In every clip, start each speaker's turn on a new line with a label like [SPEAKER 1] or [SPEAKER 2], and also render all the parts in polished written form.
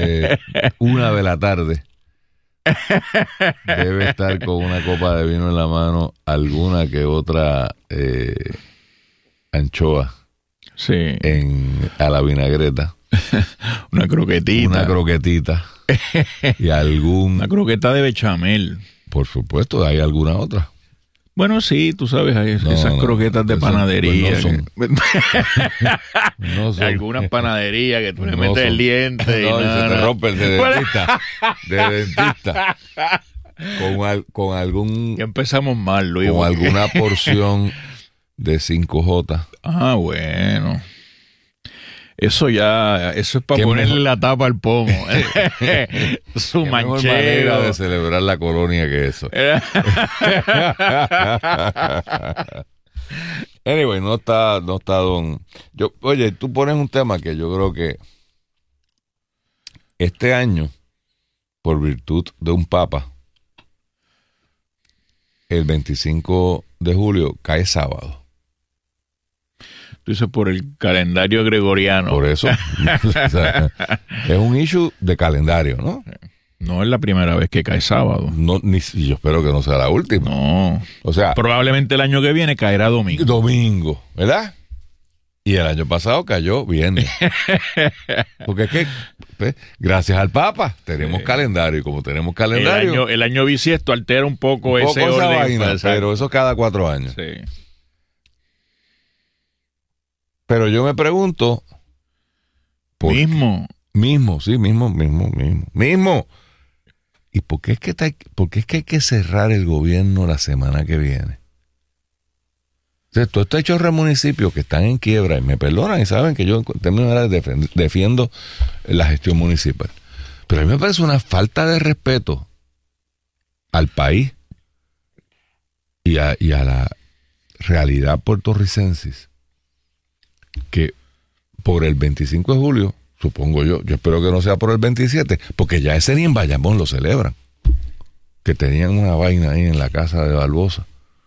[SPEAKER 1] 1 de la tarde, debe estar con una copa de vino en la mano, alguna que otra anchoa a la vinagreta.
[SPEAKER 2] Una croquetita.
[SPEAKER 1] Y
[SPEAKER 2] una croqueta de bechamel.
[SPEAKER 1] Por supuesto, hay alguna otra.
[SPEAKER 2] Bueno, sí, tú sabes, hay esas croquetas de panadería.
[SPEAKER 1] Pues no son.
[SPEAKER 2] Algunas panaderías que tú le metes el diente.
[SPEAKER 1] No, y se te rompe el de dentista. Con algún...
[SPEAKER 2] Ya empezamos mal, Luis.
[SPEAKER 1] Con alguna porción de 5J.
[SPEAKER 2] Ah, bueno. Eso es para ponerle la tapa al pomo. Su manchero.
[SPEAKER 1] Mejor manera de celebrar la colonia que eso. Anyway, no está don... Oye, tú pones un tema que yo creo que este año, por virtud de un papa, el 25 de julio cae sábado.
[SPEAKER 2] Tú dices por el calendario gregoriano.
[SPEAKER 1] Por eso. O sea, es un issue de calendario, ¿no?
[SPEAKER 2] No es la primera vez que cae sábado.
[SPEAKER 1] No, yo espero que no sea la última.
[SPEAKER 2] No.
[SPEAKER 1] O sea,
[SPEAKER 2] probablemente el año que viene caerá domingo.
[SPEAKER 1] Domingo, ¿verdad? Y el año pasado cayó viernes. Porque es que, pues, gracias al Papa, tenemos calendario. Y como tenemos calendario...
[SPEAKER 2] El año bisiesto altera un poco ese
[SPEAKER 1] esa
[SPEAKER 2] orden.
[SPEAKER 1] Vaina, pero eso cada 4 años.
[SPEAKER 2] Sí.
[SPEAKER 1] Pero yo me pregunto...
[SPEAKER 2] Mismo.
[SPEAKER 1] ¿Y por qué es que hay que cerrar el gobierno la semana que viene? O sea, todos estos hechos de municipios que están en quiebra, y me perdonan y saben que yo en términos generales defiendo la gestión municipal. Pero a mí me parece una falta de respeto al país y a la realidad puertorricense que por el 25 de julio, supongo yo espero que no sea por el 27, porque ya ese ni en Bayamón lo celebran, que tenían una vaina ahí en la casa de Barbosa.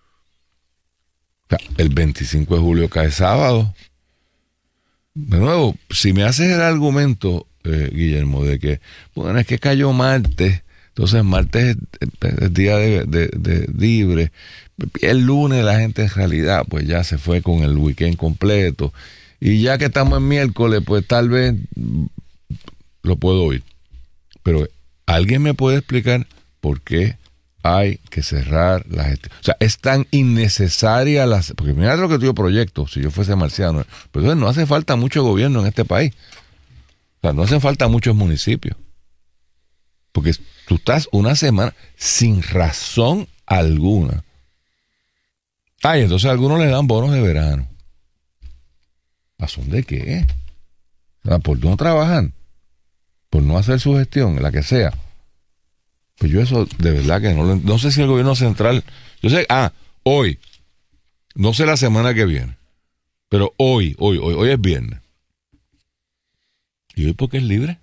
[SPEAKER 1] O sea, el 25 de julio cae sábado. De nuevo, si me haces el argumento, Guillermo, de que, bueno, es que cayó martes, entonces martes es día de libre, el lunes la gente en realidad pues ya se fue con el weekend completo, y ya que estamos en miércoles, pues tal vez lo puedo oír. Pero ¿alguien me puede explicar por qué hay que cerrar la gestión? O sea, es tan innecesaria porque mira lo que yo proyecto, si yo fuese marciano, pero entonces no hace falta mucho gobierno en este país. O sea, no hacen falta muchos municipios. Porque tú estás una semana sin razón alguna. Y entonces a algunos le dan bonos de verano. ¿Razón de qué? O sea, por no trabajar, por no hacer su gestión, la que sea. Pues yo eso de verdad que no sé si el gobierno central, yo sé, hoy, no sé la semana que viene, pero hoy es viernes. ¿Y hoy por qué es libre?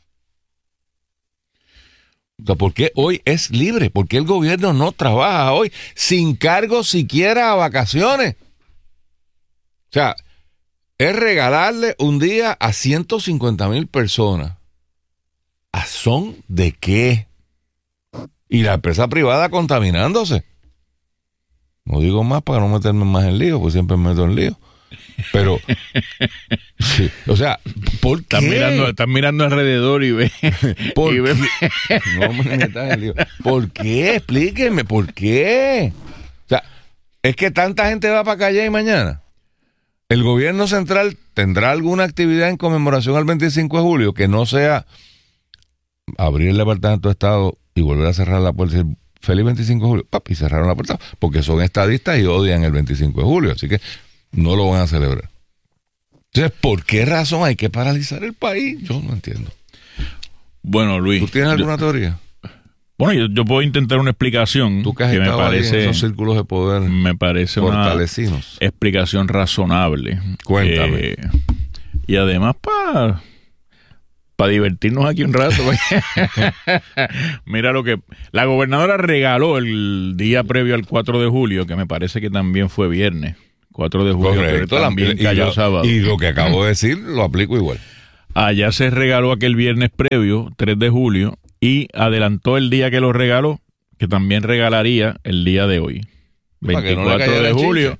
[SPEAKER 1] O sea, ¿por qué hoy es libre? ¿Por qué el gobierno no trabaja hoy sin cargo siquiera a vacaciones? O sea, es regalarle un día a 150,000 personas. ¿A son de qué? Y la empresa privada contaminándose. No digo más para no meterme más en lío, porque siempre me meto en lío. Pero, sí, o sea, ¿por qué?
[SPEAKER 2] Estás mirando alrededor y ve.
[SPEAKER 1] No me metas en lío. ¿Por qué? Explíquenme, ¿por qué? O sea, es que tanta gente va para Calle mañana. ¿El gobierno central tendrá alguna actividad en conmemoración al 25 de julio que no sea abrir el Departamento de Estado y volver a cerrar la puerta y decir feliz 25 de julio? Y cerraron la puerta porque son estadistas y odian el 25 de julio, así que no lo van a celebrar. Entonces, ¿por qué razón hay que paralizar el país? Yo no entiendo.
[SPEAKER 2] Bueno, Luis,
[SPEAKER 1] ¿tú tienes alguna teoría?
[SPEAKER 2] Bueno, yo puedo intentar una explicación.
[SPEAKER 1] Tú que has estado ahí en esos círculos de poder,
[SPEAKER 2] me parece
[SPEAKER 1] fortalecidos,
[SPEAKER 2] una explicación razonable.
[SPEAKER 1] Cuéntame.
[SPEAKER 2] Y además para divertirnos aquí un rato. Mira lo que la gobernadora regaló el día previo al 4 de julio, que me parece que también fue viernes. 4 de julio.
[SPEAKER 1] Correcto,
[SPEAKER 2] también cayó sábado.
[SPEAKER 1] Y lo que acabo de decir lo aplico igual.
[SPEAKER 2] allá se regaló aquel viernes previo, 3 de julio, y adelantó el día que lo regaló, que también regalaría el día de hoy, 24 de julio.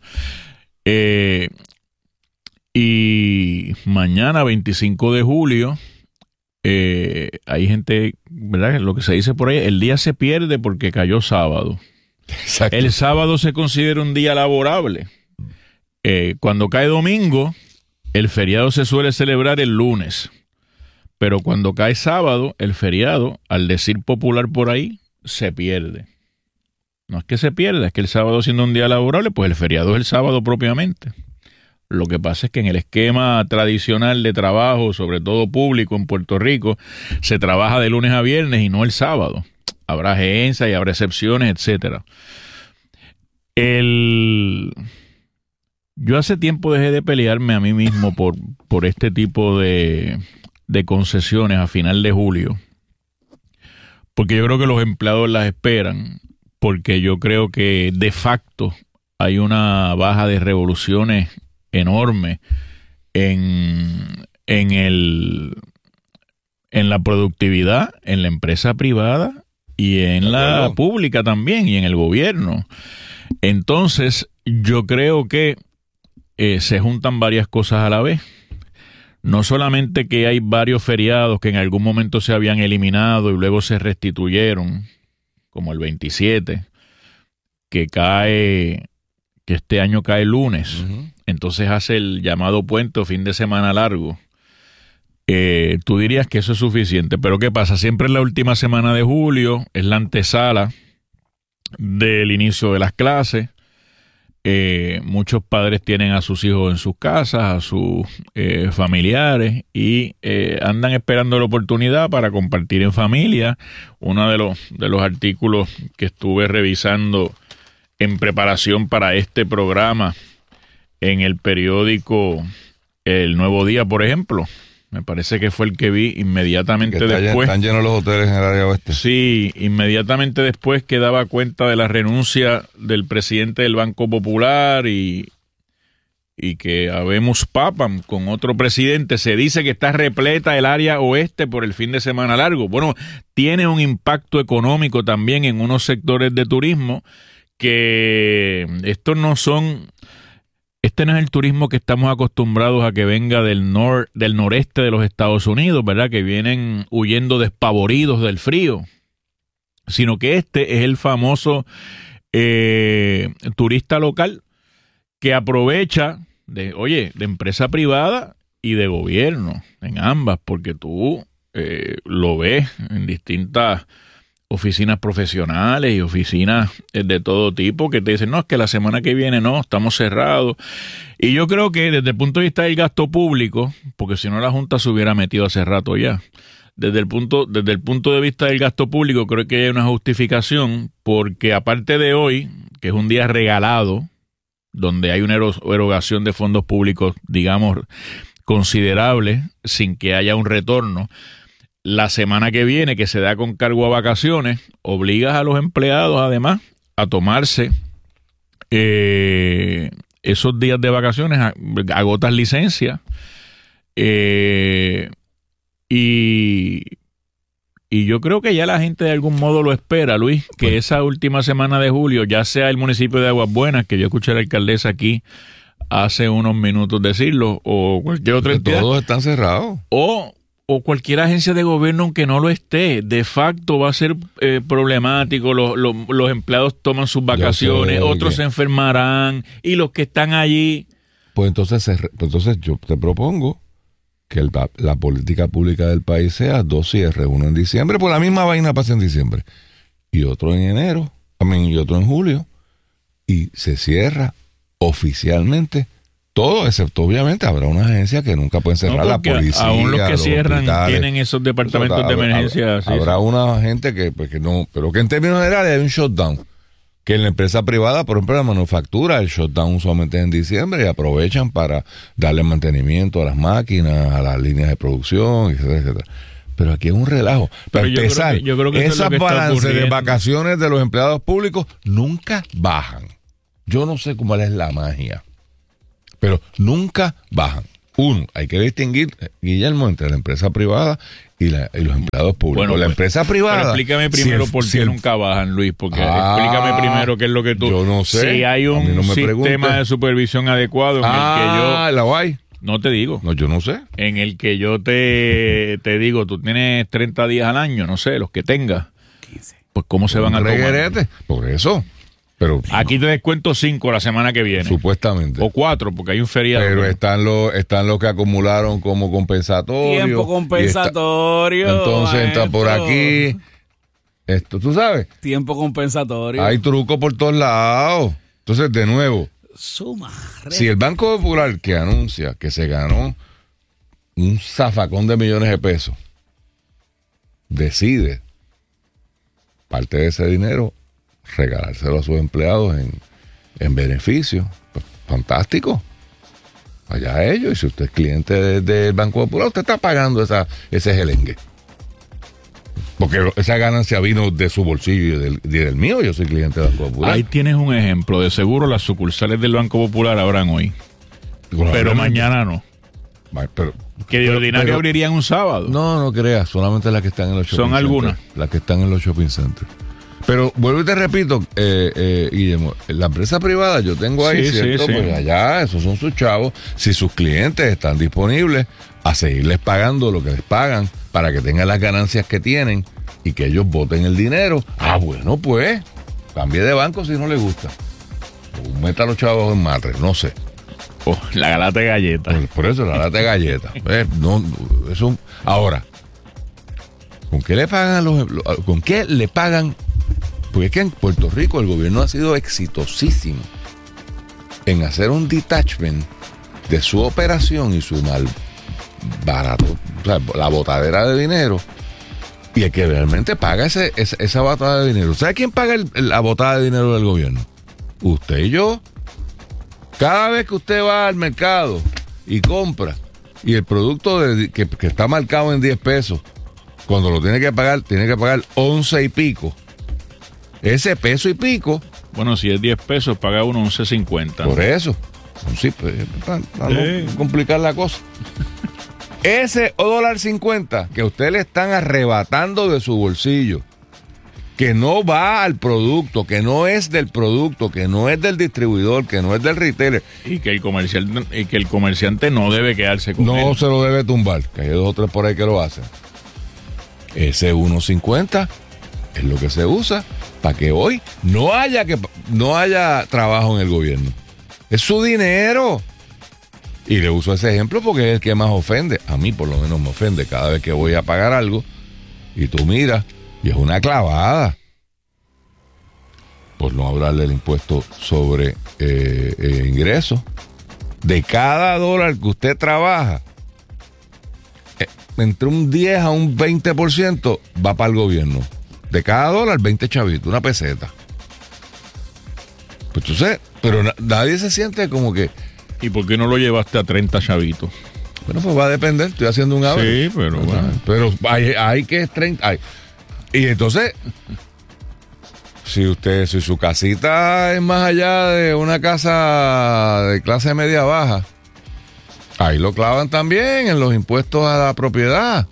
[SPEAKER 2] Y mañana, 25 de julio, hay gente, ¿verdad? Lo que se dice por ahí, el día se pierde porque cayó sábado.
[SPEAKER 1] Exacto.
[SPEAKER 2] El sábado se considera un día laborable. Cuando cae domingo, el feriado se suele celebrar el lunes. Pero cuando cae sábado, el feriado, al decir popular por ahí, se pierde. No es que se pierda, es que el sábado, siendo un día laborable, pues el feriado es el sábado propiamente. Lo que pasa es que en el esquema tradicional de trabajo, sobre todo público en Puerto Rico, se trabaja de lunes a viernes y no el sábado. Habrá agencias y habrá excepciones, etcétera. Yo hace tiempo dejé de pelearme a mí mismo por este tipo de concesiones a final de julio, porque yo creo que los empleados las esperan, porque yo creo que de facto hay una baja de revoluciones enorme en la productividad, en la empresa privada y en la pública también, y en el gobierno. Entonces, yo creo que se juntan varias cosas a la vez. No solamente que hay varios feriados que en algún momento se habían eliminado y luego se restituyeron, como el 27, que este año cae lunes. Uh-huh. Entonces hace el llamado puente o fin de semana largo. Tú dirías que eso es suficiente, pero ¿qué pasa? Siempre en la última semana de julio es la antesala del inicio de las clases. Muchos padres tienen a sus hijos en sus casas, a sus familiares, y andan esperando la oportunidad para compartir en familia. Uno de los artículos que estuve revisando en preparación para este programa en el periódico El Nuevo Día, por ejemplo, me parece que fue el que vi inmediatamente después.
[SPEAKER 1] Están llenos los hoteles en el área oeste.
[SPEAKER 2] Sí, inmediatamente después que daba cuenta de la renuncia del presidente del Banco Popular y que habemos papam con otro presidente. Se dice que está repleta el área oeste por el fin de semana largo. Bueno, tiene un impacto económico también en unos sectores de turismo que este no es el turismo que estamos acostumbrados a que venga del noreste de los Estados Unidos, ¿verdad? Que vienen huyendo despavoridos del frío, sino que este es el famoso turista local que aprovecha de empresa privada y de gobierno, en ambas, porque tú lo ves en distintas oficinas profesionales y oficinas de todo tipo que te dicen, no, es que la semana que viene no, estamos cerrados. Y yo creo que desde el punto de vista del gasto público, porque si no la Junta se hubiera metido hace rato ya, desde el punto de vista del gasto público creo que hay una justificación, porque aparte de hoy, que es un día regalado, donde hay una erogación de fondos públicos, digamos, considerable, sin que haya un retorno, la semana que viene, que se da con cargo a vacaciones, obligas a los empleados, además, a tomarse esos días de vacaciones, agotas licencia, y yo creo que ya la gente de algún modo lo espera, Luis, que esa última semana de julio, ya sea el municipio de Aguas Buenas, que yo escuché a la alcaldesa aquí hace unos minutos decirlo, o cualquier otra entidad.
[SPEAKER 1] Todos están cerrados.
[SPEAKER 2] O cualquier agencia de gobierno, aunque no lo esté, de facto va a ser problemático. Los empleados toman sus vacaciones, otros se enfermarán, y los que están allí...
[SPEAKER 1] Pues entonces yo te propongo que la política pública del país sea 2 cierres, uno en diciembre, pues la misma vaina pasa en diciembre, y otro en enero, y otro en julio, y se cierra oficialmente todo, excepto obviamente habrá una agencia que nunca pueden cerrar, la policía.
[SPEAKER 2] Aún los que cierran tienen esos departamentos de emergencia.
[SPEAKER 1] Habrá una gente que no, pero que en términos generales hay un shutdown. Que en la empresa privada, por ejemplo, la manufactura, el shutdown usualmente es en diciembre y aprovechan para darle mantenimiento a las máquinas, a las líneas de producción, etcétera, etcétera. Pero aquí es un relajo. Para empezar, yo creo que esas balances de vacaciones de los empleados públicos nunca bajan. Yo no sé cómo es la magia, pero nunca bajan. Uno, hay que distinguir, Guillermo, entre la empresa privada y los empleados públicos.
[SPEAKER 2] Bueno,
[SPEAKER 1] la empresa privada...
[SPEAKER 2] Pero explícame primero por qué nunca bajan, Luis, porque explícame primero qué es lo que tú...
[SPEAKER 1] Yo no sé.
[SPEAKER 2] Si hay un
[SPEAKER 1] no
[SPEAKER 2] sistema de supervisión adecuado en el que yo...
[SPEAKER 1] ¿la hay?
[SPEAKER 2] No te digo.
[SPEAKER 1] No, yo no sé.
[SPEAKER 2] En el que yo te digo, tú tienes 30 días al año, no sé, los que tengas. 15. Pues ¿cómo se van a tomar?
[SPEAKER 1] Por eso. Pero
[SPEAKER 2] aquí te descuento 5 la semana que viene.
[SPEAKER 1] Supuestamente.
[SPEAKER 2] O 4, porque hay un feriado.
[SPEAKER 1] Pero están los que acumularon como compensatorio.
[SPEAKER 3] Tiempo compensatorio.
[SPEAKER 1] Entonces entra por aquí. Esto, ¿tú sabes?
[SPEAKER 3] Tiempo compensatorio.
[SPEAKER 1] Hay truco por todos lados. Entonces, de nuevo, si el Banco Popular que anuncia que se ganó un zafacón de millones de pesos, decide parte de ese dinero regalárselo a sus empleados en beneficio, pues, fantástico. Allá ellos. Y si usted es cliente del Banco Popular, usted está pagando ese gelengue. Porque esa ganancia vino de su bolsillo y del mío. Yo soy cliente del Banco Popular.
[SPEAKER 2] Ahí tienes un ejemplo. De seguro las sucursales del Banco Popular habrán hoy. Pero mañana no. Que de ordinario abrirían un sábado.
[SPEAKER 1] No creas. Solamente las que están en los shopping
[SPEAKER 2] centers. ¿Son algunas?
[SPEAKER 1] Las que están en los shopping centers. Pero vuelvo y te repito, Guillermo, la empresa privada yo tengo ahí, ¿cierto? Sí. Pues allá, esos son sus chavos. Si sus clientes están disponibles a seguirles pagando lo que les pagan para que tengan las ganancias que tienen y que ellos boten el dinero, bueno, pues, cambie de banco si no les gusta. O meta a los chavos en Matre, no sé.
[SPEAKER 2] La lata de galletas.
[SPEAKER 1] Por eso, la lata de galletas. No, eso. Ahora, ¿con qué le pagan ¿con qué le pagan? Porque es que en Puerto Rico el gobierno ha sido exitosísimo en hacer un detachment de su operación y su mal barato, o sea, la botadera de dinero, y el que realmente paga esa botada de dinero. ¿Sabe quién paga la botada de dinero del gobierno? Usted y yo. Cada vez que usted va al mercado y compra, y el producto que está marcado en 10 pesos, cuando lo tiene que pagar 11 y pico. Ese peso y pico.
[SPEAKER 2] Bueno, si es 10 pesos, paga uno 11.50.
[SPEAKER 1] Por eso. Sí, para no complicar la cosa. Ese $1.50 que usted le están arrebatando de su bolsillo, que no va al producto, que no es del producto, que no es del distribuidor, que no es del retailer.
[SPEAKER 2] Y que el comerciante no debe quedarse con él.
[SPEAKER 1] No se lo debe tumbar, que hay 2 o 3 por ahí que lo hacen. Ese 1.50 es lo que se usa para que hoy no haya trabajo en el gobierno. Es su dinero. Y le uso ese ejemplo porque es el que más ofende. A mí por lo menos me ofende cada vez que voy a pagar algo y tú miras y es una clavada. Por no hablar del impuesto sobre ingresos. De cada dólar que usted trabaja, entre un 10 a un 20% va para el gobierno. De cada dólar, 20 chavitos, una peseta. Pues entonces, pero nadie se siente como que...
[SPEAKER 2] ¿Y por qué no lo llevaste a 30 chavitos?
[SPEAKER 1] Bueno, pues va a depender, estoy haciendo un average.
[SPEAKER 2] Sí, pero bueno.
[SPEAKER 1] Pero hay que es 30. Y entonces, si su casita es más allá de una casa de clase media baja, ahí lo clavan también en los impuestos a la propiedad.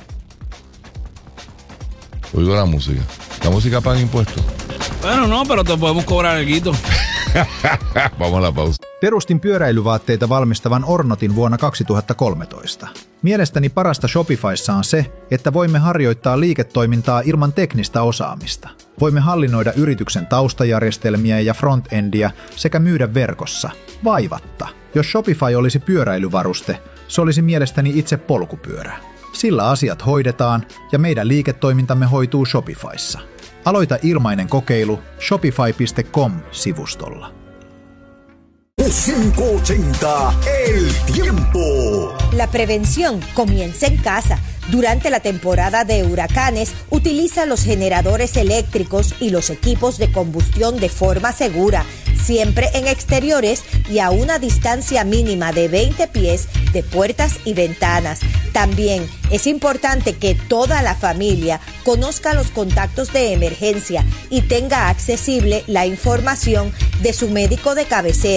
[SPEAKER 1] Oigo la música. ¿La música paga impuestos?
[SPEAKER 3] Bueno, no, pero te podemos cobrar algo.
[SPEAKER 1] Vamos a la pausa.
[SPEAKER 4] Perustin pyöräilyvaatteita valmistavan Ornotin vuonna 2013. Mielestäni parasta Shopifyssa on se, että voimme harjoittaa liiketoimintaa ilman teknistä osaamista. Voimme hallinnoida yrityksen taustajärjestelmiä ja front-endiä sekä myydä verkossa, vaivatta. Jos Shopify olisi pyöräilyvaruste, se olisi mielestäni itse polkupyörä. Sillä asiat hoidetaan ja meidän liiketoimintamme hoituu Shopifyssa. Aloita ilmainen kokeilu shopify.com-sivustolla.
[SPEAKER 5] 580 El Tiempo.
[SPEAKER 6] La prevención comienza en casa. Durante la temporada de huracanes, utiliza los generadores eléctricos y los equipos de combustión de forma segura, siempre en exteriores y a una distancia mínima de 20 pies de puertas y ventanas. También es importante que toda la familia conozca los contactos de emergencia y tenga accesible la información de su médico de cabecera.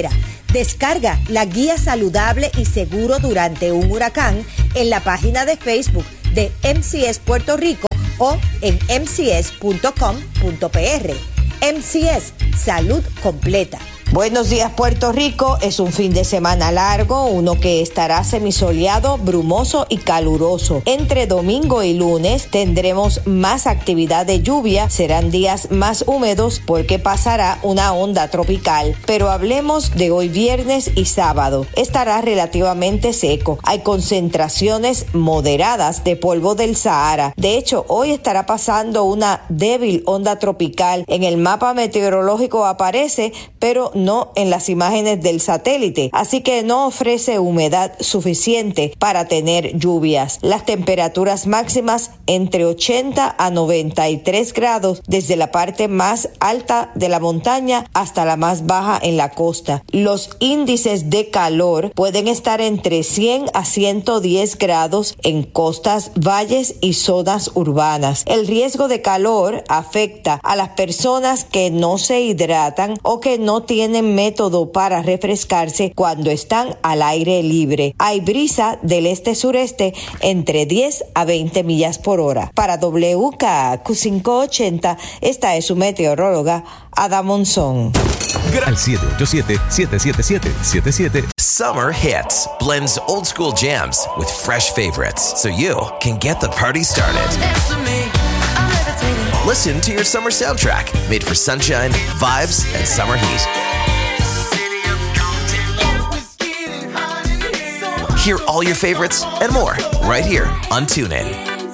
[SPEAKER 6] Descarga la guía saludable y seguro durante un huracán en la página de Facebook de MCS Puerto Rico o en mcs.com.pr. MCS, salud completa. Buenos días, Puerto Rico. Es un fin de semana largo, uno que estará semisoleado, brumoso y caluroso. Entre domingo y lunes tendremos más actividad de lluvia, serán días más húmedos porque pasará una onda tropical. Pero hablemos de hoy viernes y sábado. Estará relativamente seco. Hay concentraciones moderadas de polvo del Sahara. De hecho, hoy estará pasando una débil onda tropical. En el mapa meteorológico aparece, pero no en las imágenes del satélite, así que no ofrece humedad suficiente para tener lluvias. Las temperaturas máximas entre 80 a 93 grados desde la parte más alta de la montaña hasta la más baja en la costa. Los índices de calor pueden estar entre 100 a 110 grados en costas, valles y zonas urbanas. El riesgo de calor afecta a las personas que no se hidratan o que no tienen método para refrescarse cuando están al aire libre. Hay brisa del este-sureste entre 10 a 20 millas por hora. Para WKQ 580, esta es su meteoróloga, Ada Monzón.
[SPEAKER 7] Al 787-777-77.
[SPEAKER 8] Summer Hits blends old school jams with fresh favorites so you can get the party started. Listen to your summer soundtrack made for sunshine, vibes, and summer heat. Hear all your favorites and more right here on TuneIn.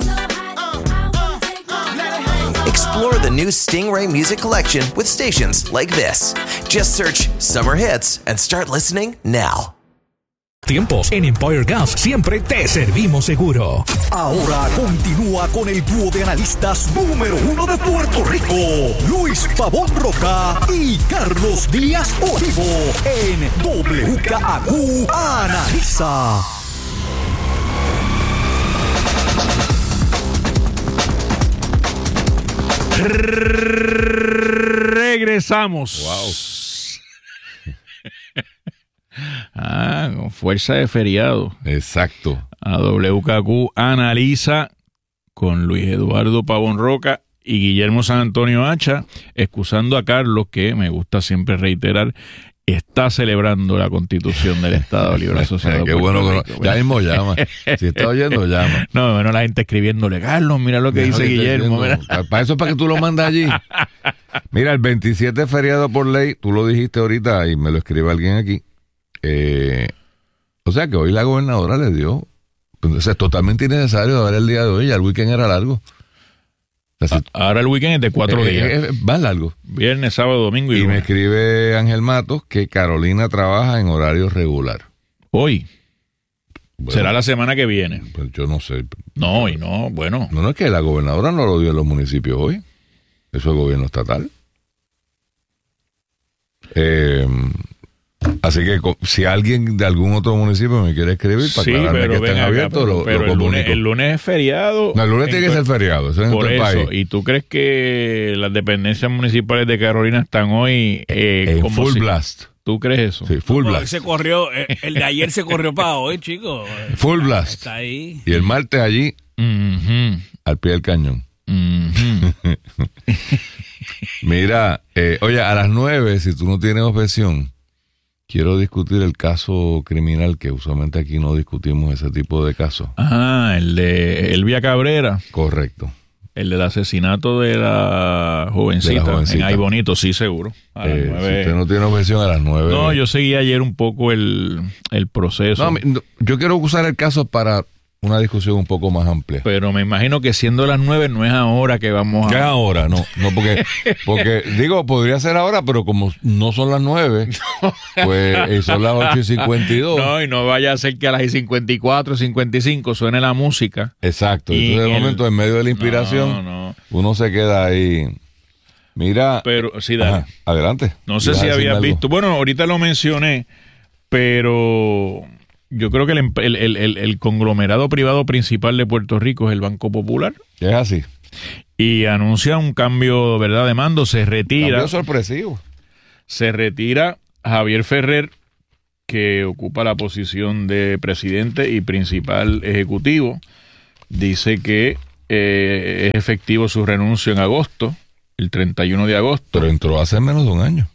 [SPEAKER 8] Explore the new Stingray Music Collection with stations like this. Just search Summer Hits and start listening now.
[SPEAKER 7] Tiempos en Empire Gas siempre te servimos seguro.
[SPEAKER 5] Ahora continúa con el dúo de analistas número 1 de Puerto Rico, Luis Pavón Roca y Carlos Díaz Olivo, en WKQ Analiza.
[SPEAKER 2] Regresamos.
[SPEAKER 1] Wow.
[SPEAKER 2] Con fuerza de feriado.
[SPEAKER 1] Exacto.
[SPEAKER 2] A WKQ Analiza con Luis Eduardo Pavón Roca y Guillermo San Antonio Hacha, excusando a Carlos, que me gusta siempre reiterar, está celebrando la Constitución del Estado Libre Asociado.
[SPEAKER 1] Qué bueno que ya mismo llama. Si está oyendo, llama.
[SPEAKER 2] No, bueno, la gente escribiéndole, Carlos, mira lo que dice Guillermo.
[SPEAKER 1] Para eso es para que tú lo mandas allí. Mira, el 27 es feriado por ley, tú lo dijiste ahorita y me lo escribe alguien aquí. O sea que hoy la gobernadora le dio, pues, es totalmente innecesario dar el día de hoy, ya el weekend era largo. O sea,
[SPEAKER 2] ahora el weekend es de 4 días.
[SPEAKER 1] Es más largo.
[SPEAKER 2] Viernes, sábado, domingo y
[SPEAKER 1] me
[SPEAKER 2] lunes.
[SPEAKER 1] escribe Ángel Matos que Carolina trabaja en horario regular.
[SPEAKER 2] Hoy.
[SPEAKER 1] Bueno,
[SPEAKER 2] será la semana que viene.
[SPEAKER 1] Pues yo no sé.
[SPEAKER 2] No, y no, bueno.
[SPEAKER 1] No, es que la gobernadora no lo dio en los municipios hoy. Eso es gobierno estatal. Así que si alguien de algún otro municipio me quiere escribir para aclararme que estén abiertos,
[SPEAKER 2] pero el lunes es feriado.
[SPEAKER 1] No, el lunes tiene que ser feriado, eso es en todo el país.
[SPEAKER 2] ¿Y tú crees que las dependencias municipales de Carolina están hoy
[SPEAKER 1] en full blast?
[SPEAKER 2] ¿Tú crees eso?
[SPEAKER 1] Sí, full blast.
[SPEAKER 3] Se corrió, el de ayer se corrió para hoy, chicos.
[SPEAKER 1] Full blast.
[SPEAKER 3] Está ahí.
[SPEAKER 1] Y el martes allí, al pie del cañón. Mira, oye, a las 9, si tú no tienes objeción, quiero discutir el caso criminal, que usualmente aquí no discutimos ese tipo de casos.
[SPEAKER 2] El de Elvia Cabrera.
[SPEAKER 1] Correcto.
[SPEAKER 2] El del asesinato de la jovencita. En Ay Bonito, sí, seguro. A las 9.
[SPEAKER 1] Si usted no tiene objeción, a las 9.
[SPEAKER 2] No, yo seguí ayer un poco el proceso.
[SPEAKER 1] No, yo quiero usar el caso para una discusión un poco más amplia.
[SPEAKER 2] Pero me imagino que siendo las 9 no es ahora que vamos a...
[SPEAKER 1] ¿Qué es ahora? No, porque digo, podría ser ahora, pero como no son las 9, pues son las 8:52.
[SPEAKER 2] No, y no vaya a ser que a las 54, 55 suene la música.
[SPEAKER 1] Exacto. Entonces, de momento, en medio de la inspiración, uno se queda ahí. Mira...
[SPEAKER 2] Pero, sí, dale.
[SPEAKER 1] Ajá, adelante.
[SPEAKER 2] No sé si habías visto... Bueno, ahorita lo mencioné, pero... Yo creo que el conglomerado privado principal de Puerto Rico es el Banco Popular.
[SPEAKER 1] Es así.
[SPEAKER 2] Y anuncia un cambio, ¿verdad?, de mando. Se retira.
[SPEAKER 1] Cambio sorpresivo.
[SPEAKER 2] Se retira Javier Ferrer que ocupa la posición de presidente y principal ejecutivo, dice que es efectivo su renuncia en agosto, el 31 de agosto.
[SPEAKER 1] Pero entró hace menos de un año.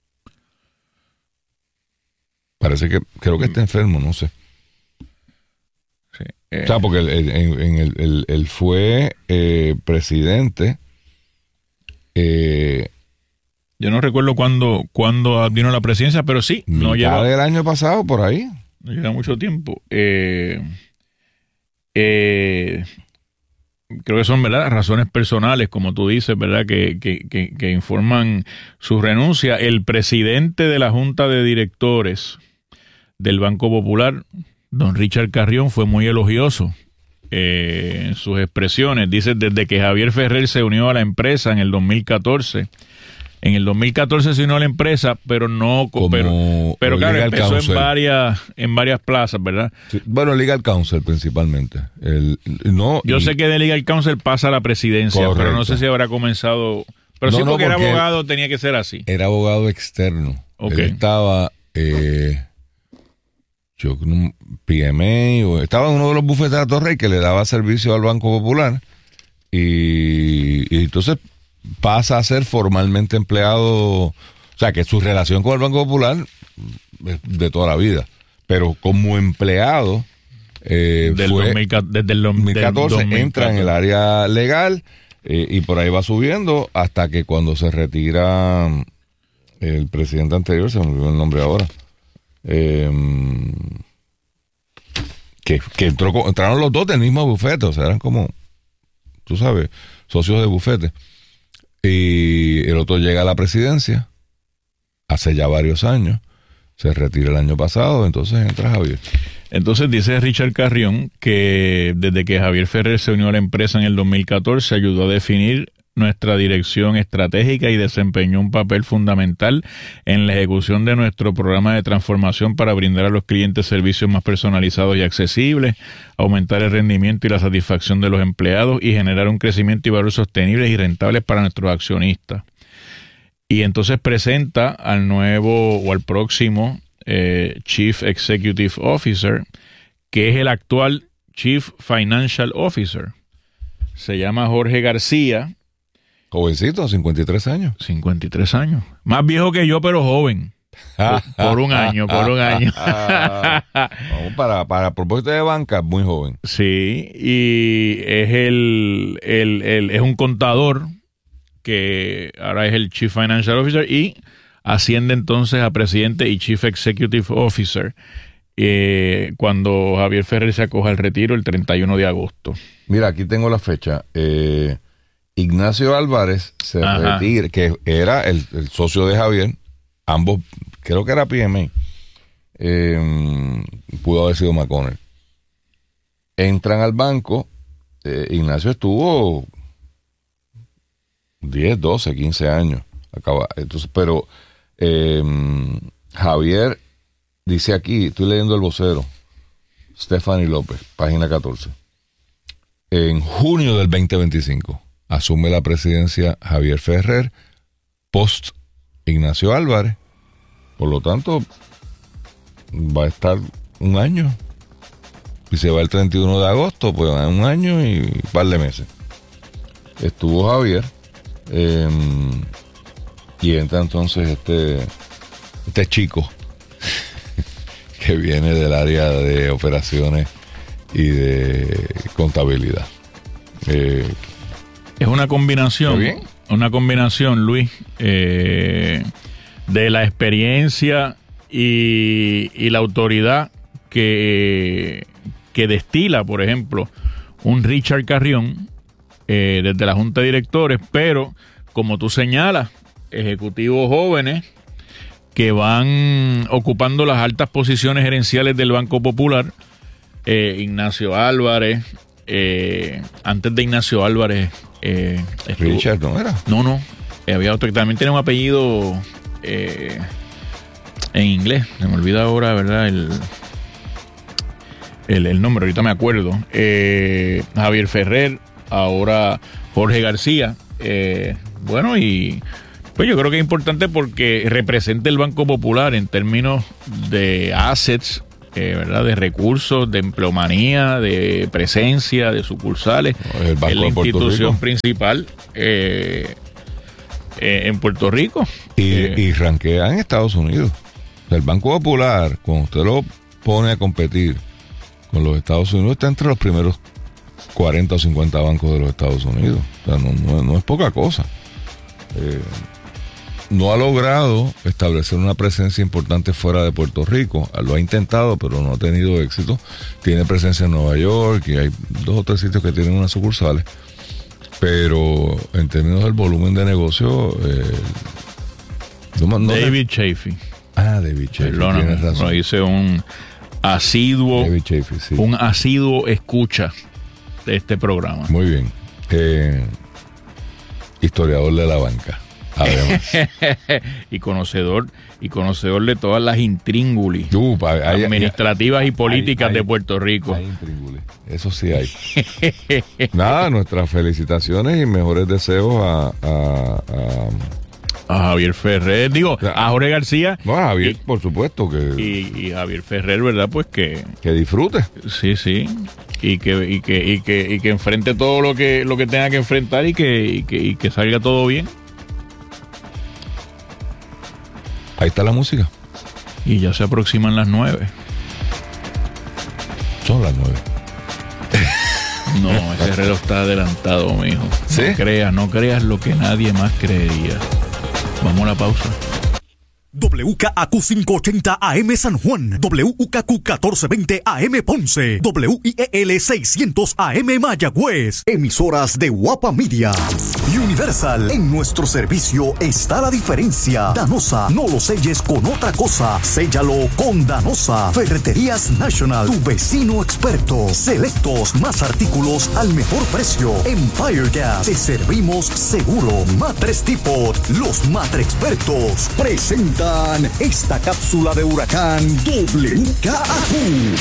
[SPEAKER 1] Parece que, creo que está enfermo, no sé.
[SPEAKER 2] Sí,
[SPEAKER 1] o sea, porque él fue presidente.
[SPEAKER 2] Yo no recuerdo cuándo vino la presidencia, pero sí. No
[SPEAKER 1] lleva del año pasado, por ahí.
[SPEAKER 2] No lleva mucho tiempo. Creo que son, ¿verdad?, razones personales, como tú dices, ¿verdad?, que informan su renuncia. El presidente de la Junta de Directores del Banco Popular, don Richard Carrión, fue muy elogioso en sus expresiones. Dice, desde que Javier Ferrer se unió a la empresa en el 2014, en el 2014 se unió a la empresa, pero no, pero claro, empezó en varias plazas, ¿verdad?
[SPEAKER 1] Sí, bueno, Legal Counsel principalmente.
[SPEAKER 2] Yo sé que de Legal Counsel pasa a la presidencia, correcto, pero no sé si habrá comenzado. Pero sí, porque era abogado, tenía que ser así.
[SPEAKER 1] Era abogado externo. Okay. Él estaba PMA, estaba en uno de los bufetes de la Torre que le daba servicio al Banco Popular y entonces pasa a ser formalmente empleado, o sea que su relación con el Banco Popular es de toda la vida, pero como empleado desde
[SPEAKER 2] el
[SPEAKER 1] 2014 entra en el área legal y por ahí va subiendo hasta que cuando se retira el presidente anterior, se me olvidó el nombre ahora, que entraron los dos del mismo bufete, o sea, eran como, tú sabes, socios de bufete. Y el otro llega a la presidencia hace ya varios años, se retira el año pasado, entonces entra Javier.
[SPEAKER 2] Entonces dice Richard Carrión que desde que Javier Ferrer se unió a la empresa en el 2014 ayudó a definir nuestra dirección estratégica y desempeñó un papel fundamental en la ejecución de nuestro programa de transformación para brindar a los clientes servicios más personalizados y accesibles, aumentar el rendimiento y la satisfacción de los empleados y generar un crecimiento y valor sostenibles y rentables para nuestros accionistas. Y entonces presenta al nuevo o al próximo Chief Executive Officer, que es el actual Chief Financial Officer. Se llama Jorge García.
[SPEAKER 1] Jovencito, 53 años.
[SPEAKER 2] 53 años. Más viejo que yo, pero joven. Por un año.
[SPEAKER 1] Vamos, para propósito de banca, muy joven.
[SPEAKER 2] Sí, y es es un contador que ahora es el Chief Financial Officer y asciende entonces a presidente y Chief Executive Officer cuando Javier Ferrer se acoja al retiro el 31 de agosto.
[SPEAKER 1] Mira, aquí tengo la fecha. Ignacio Álvarez se retira, que era el socio de Javier, ambos, creo que era PMA, pudo haber sido McConnell. Entran al banco, Ignacio estuvo 10, 12, 15 años, entonces, pero Javier dice aquí, estoy leyendo el vocero, Stephanie López, página 14, en junio del 2025 asume la presidencia Javier Ferrer, post Ignacio Álvarez. Por lo tanto, va a estar un año. Y se va el 31 de agosto, pues un año y un par de meses. Estuvo Javier. Y entra entonces este chico que viene del área de operaciones y de contabilidad.
[SPEAKER 2] Es una combinación, Luis, de la experiencia y la autoridad que destila, por ejemplo, un Richard Carrión desde la Junta de Directores, pero, como tú señalas, ejecutivos jóvenes que van ocupando las altas posiciones gerenciales del Banco Popular. Ignacio Álvarez, antes de Ignacio Álvarez...
[SPEAKER 1] Richard, ¿no era?
[SPEAKER 2] No, había otro que también tenía un apellido en inglés, se me olvida ahora, ¿verdad? El nombre, ahorita me acuerdo. Javier Ferrer, ahora Jorge García, Pues yo creo que es importante porque representa el Banco Popular en términos de assets, ¿verdad? De recursos, de empleomanía, de presencia, de sucursales.
[SPEAKER 1] El Banco
[SPEAKER 2] es la
[SPEAKER 1] de Puerto
[SPEAKER 2] institución
[SPEAKER 1] Rico
[SPEAKER 2] principal en Puerto Rico.
[SPEAKER 1] y rankea en Estados Unidos. O sea, el Banco Popular, cuando usted lo pone a competir con los Estados Unidos, está entre los primeros 40 o 50 bancos de los Estados Unidos. O sea, no es poca cosa. No ha logrado establecer una presencia importante fuera de Puerto Rico. Lo ha intentado, pero no ha tenido éxito. Tiene presencia en Nueva York y hay 2 o 3 sitios que tienen unas sucursales. Pero en términos del volumen de negocio...
[SPEAKER 2] David Chafee.
[SPEAKER 1] David Chafee, tienes razón.
[SPEAKER 2] Lo hice un asiduo,
[SPEAKER 1] David Chafee, sí.
[SPEAKER 2] un asiduo escucha de este programa.
[SPEAKER 1] Muy bien. Historiador de la banca. Además.
[SPEAKER 2] y conocedor de todas las intríngulis administrativas y políticas de Puerto Rico.
[SPEAKER 1] Hay intríngulis. Eso sí hay. Nada, nuestras felicitaciones y mejores deseos a
[SPEAKER 2] Javier Ferrer, a Jorge García.
[SPEAKER 1] No, a Javier, por supuesto que.
[SPEAKER 2] Y Javier Ferrer, ¿verdad? Pues que
[SPEAKER 1] disfrute.
[SPEAKER 2] Sí. Y que enfrente todo lo que tenga que enfrentar y que salga todo bien.
[SPEAKER 1] Ahí está la música.
[SPEAKER 2] Y ya se aproximan las 9.
[SPEAKER 1] Son las 9.
[SPEAKER 2] No, ese reloj está adelantado, mijo.
[SPEAKER 1] ¿Sí?
[SPEAKER 2] No creas lo que nadie más creería. Vamos a la pausa.
[SPEAKER 5] WKAQ 580 AM San Juan, WKQ 1420 AM Ponce, WIEL 600 AM Mayagüez, emisoras de Guapa Media. Universal, en nuestro servicio está la diferencia. Danosa, no lo selles con otra cosa, séllalo con Danosa. Ferreterías National, tu vecino experto. Selectos, más artículos al mejor precio. Empire Gas, te servimos seguro. Matres Tipot, los Matre Expertos presentan esta cápsula de huracán WKAQ.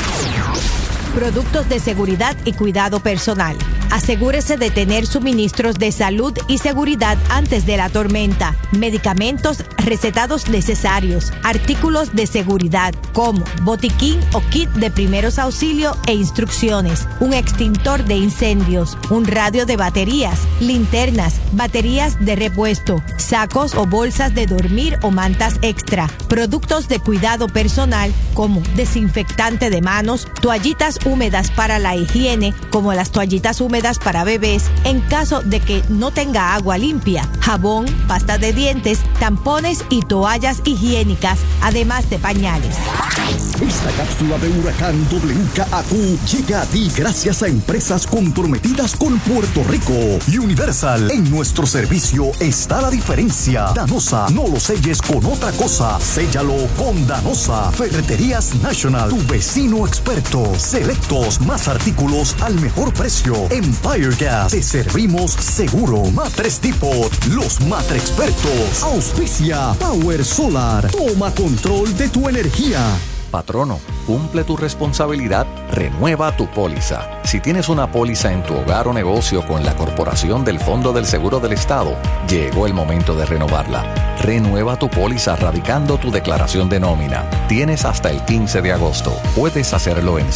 [SPEAKER 6] Productos de seguridad y cuidado personal. Asegúrese de tener suministros de salud y seguridad antes de la tormenta. Medicamentos recetados necesarios. Artículos de seguridad como botiquín o kit de primeros auxilios e instrucciones. Un extintor de incendios. Un radio de baterías. Linternas. Baterías de repuesto. Sacos o bolsas de dormir o mantas extra. Productos de cuidado personal como desinfectante de manos. Toallitas húmedas para la higiene, como las toallitas húmedas para bebés, en caso de que no tenga agua limpia, jabón, pasta de dientes, tampones y toallas higiénicas, además de pañales.
[SPEAKER 5] Esta cápsula de huracán WKAQ llega a ti gracias a empresas comprometidas con Puerto Rico. Universal, en nuestro servicio está la diferencia. Danosa, no lo selles con otra cosa, séllalo con Danosa. Ferreterías National, tu vecino experto. Selectos, más artículos al mejor precio. Empire Gas, te servimos seguro. Matres Tipot, los Matre Expertos. Auspicia Power Solar, toma control de tu energía.
[SPEAKER 9] Patrono, cumple tu responsabilidad, renueva tu póliza. Si tienes una póliza en tu hogar o negocio con la Corporación del Fondo del Seguro del Estado, llegó el momento de renovarla. Renueva tu póliza radicando tu declaración de nómina. Tienes hasta el 15 de agosto. Puedes hacerlo en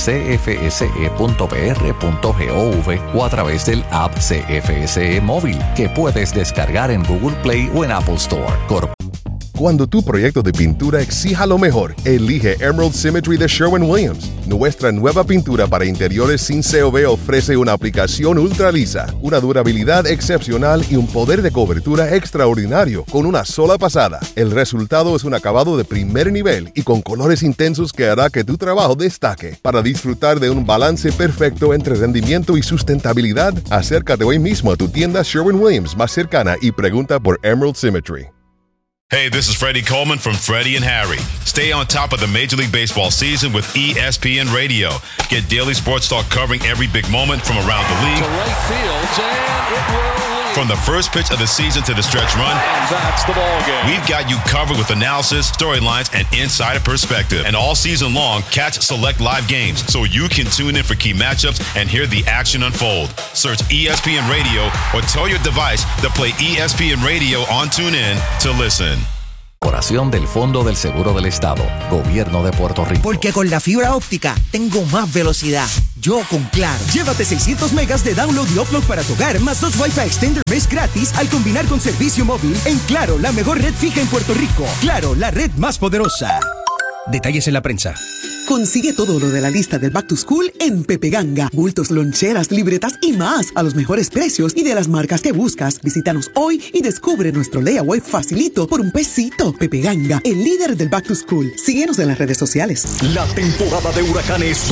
[SPEAKER 9] cfse.pr.gov o a través del app CFSE Móvil, que puedes descargar en Google Play o en Apple Store.
[SPEAKER 10] Cuando tu proyecto de pintura exija lo mejor, elige Emerald Symmetry de Sherwin-Williams. Nuestra nueva pintura para interiores sin COV ofrece una aplicación ultra lisa, una durabilidad excepcional y un poder de cobertura extraordinario con una sola pasada. El resultado es un acabado de primer nivel y con colores intensos que hará que tu trabajo destaque. Para disfrutar de un balance perfecto entre rendimiento y sustentabilidad, acércate hoy mismo a tu tienda Sherwin-Williams más cercana y pregunta por Emerald Symmetry.
[SPEAKER 11] Hey, this is Freddie Coleman from Freddie and Harry. Stay on top of the Major League Baseball season with ESPN Radio. Get daily sports talk covering every big moment from around the league.
[SPEAKER 12] To right field, and it will leave.
[SPEAKER 11] From the first pitch of the season to the stretch run,
[SPEAKER 12] that's the ball game.
[SPEAKER 11] We've got you covered with analysis, storylines, and insider perspective. And all season long, catch select live games so you can tune in for key matchups and hear the action unfold. Search ESPN Radio or tell your device to play ESPN Radio on TuneIn to listen.
[SPEAKER 9] Oración del Fondo del Seguro del Estado, Gobierno de Puerto Rico.
[SPEAKER 13] Porque con la fibra óptica tengo más velocidad. Yo con Claro. Llévate 600 megas de download y upload para tu hogar, más 2 Wi-Fi Extender Mesh gratis al combinar con servicio móvil en Claro, la mejor red fija en Puerto Rico. Claro, la red más poderosa. Detalles en la prensa.
[SPEAKER 14] Consigue todo lo de la lista del Back to School en Pepe Ganga. Bultos, loncheras, libretas y más a los mejores precios y de las marcas que buscas. Visítanos hoy y descubre nuestro layaway facilito por $1. Pepe Ganga, el líder del Back to School. Síguenos en las redes sociales.
[SPEAKER 5] La temporada de huracanes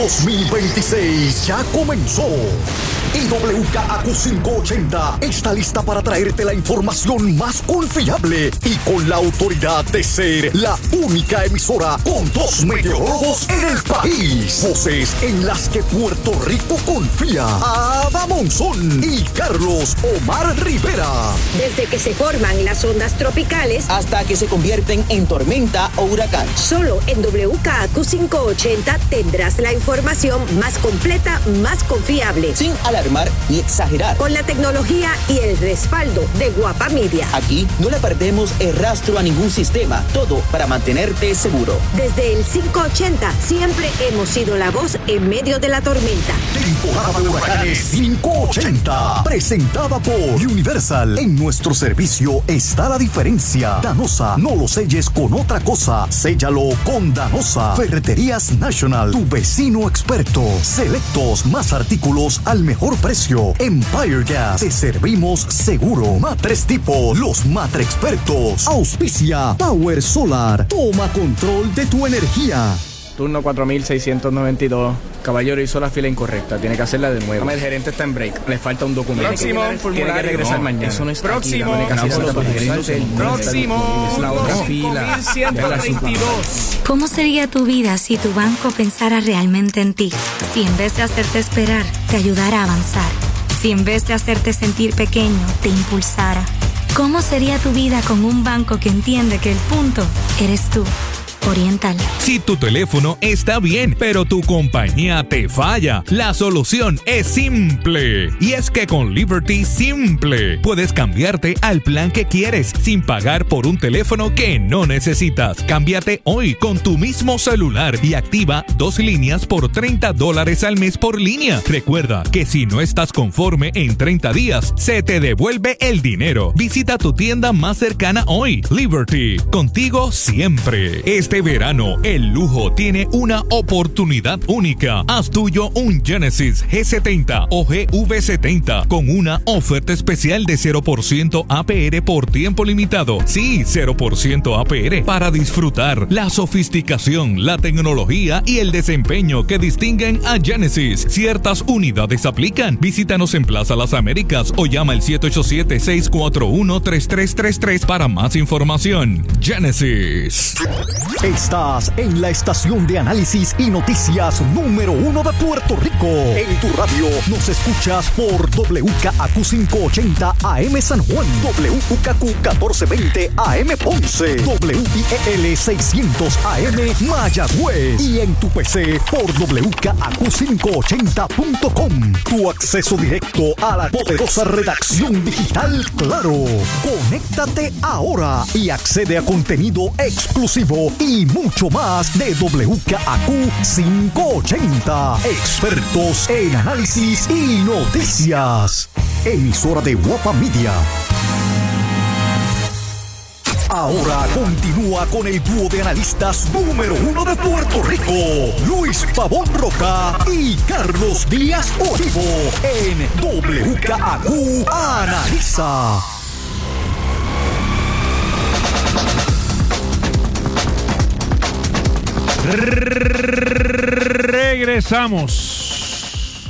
[SPEAKER 5] 2026 ya comenzó. Y WKAQ 580 está lista para traerte la información más confiable y con la autoridad de ser la única emisora con 2 meteorólogos en el país. Voces en las que Puerto Rico confía. Ada Monzón y Carlos Omar Rivera.
[SPEAKER 6] Desde que se forman las ondas tropicales
[SPEAKER 13] hasta que se convierten en tormenta o huracán.
[SPEAKER 6] Solo en WKAQ 580 tendrás la información más completa, más confiable.
[SPEAKER 13] Sin alarmar ni exagerar.
[SPEAKER 6] Con la tecnología y el respaldo de Guapa Media.
[SPEAKER 13] Aquí no le perdemos el rastro a ningún sistema. Todo para mantenerte seguro.
[SPEAKER 6] Desde el 580 siempre hemos sido la voz en medio de la tormenta.
[SPEAKER 5] Temporada de huracanes 580. Presentada por Universal. En nuestro servicio está la diferencia. Danosa, no lo selles con otra cosa. Séllalo con Danosa. Ferreterías National, tu vecino experto. Selectos, más artículos al mejor precio. Empire Gas, te servimos seguro. Matres Tipo, los Matre expertos. Auspicia Power Solar. Toma control de tu energía.
[SPEAKER 15] Turno 4692. Caballero hizo la fila incorrecta. Tiene que hacerla de nuevo. El gerente está en break. Le falta un documento.
[SPEAKER 3] Próximo.
[SPEAKER 15] Tiene que regresar mañana. Eso no es
[SPEAKER 3] Próximo.
[SPEAKER 15] Próximo. Es la otra fila.
[SPEAKER 3] 5132.
[SPEAKER 16] ¿Cómo sería tu vida si tu banco pensara realmente en ti? Si en vez de hacerte esperar, te ayudara a avanzar. Si en vez de hacerte sentir pequeño, te impulsara. ¿Cómo sería tu vida con un banco que entiende que el punto eres tú? Oriental.
[SPEAKER 7] Si tu teléfono está bien, pero tu compañía te falla, la solución es simple. Y es que con Liberty Simple puedes cambiarte al plan que quieres sin pagar por un teléfono que no necesitas. Cámbiate hoy con tu mismo celular y activa 2 líneas por $30 al mes por línea. Recuerda que si no estás conforme en 30 días, se te devuelve el dinero. Visita tu tienda más cercana hoy. Liberty, contigo siempre. Este verano, el lujo tiene una oportunidad única. Haz tuyo un Genesis G70 o GV70 con una oferta especial de 0% APR por tiempo limitado. Sí, 0% APR para disfrutar la sofisticación, la tecnología y el desempeño que distinguen a Genesis. Ciertas unidades aplican. Visítanos en Plaza Las Américas o llama al 787-641-3333 para más información. Genesis.
[SPEAKER 5] Estás en la estación de análisis y noticias número 1 de Puerto Rico. En tu radio nos escuchas por WKAQ 580 AM San Juan, WKAQ 1420 AM Ponce, WIEL 600 AM Mayagüez y en tu PC por WKAQ580.com. Tu acceso directo a la poderosa redacción digital Claro. Conéctate ahora y accede a contenido exclusivo y mucho más de WKAQ 580. Expertos en análisis y noticias. Emisora de Guapa Media. Ahora continúa con el dúo de analistas número 1 de Puerto Rico, Luis Pavón Roca y Carlos Díaz Olivo, en WKAQ Analiza.
[SPEAKER 2] Regresamos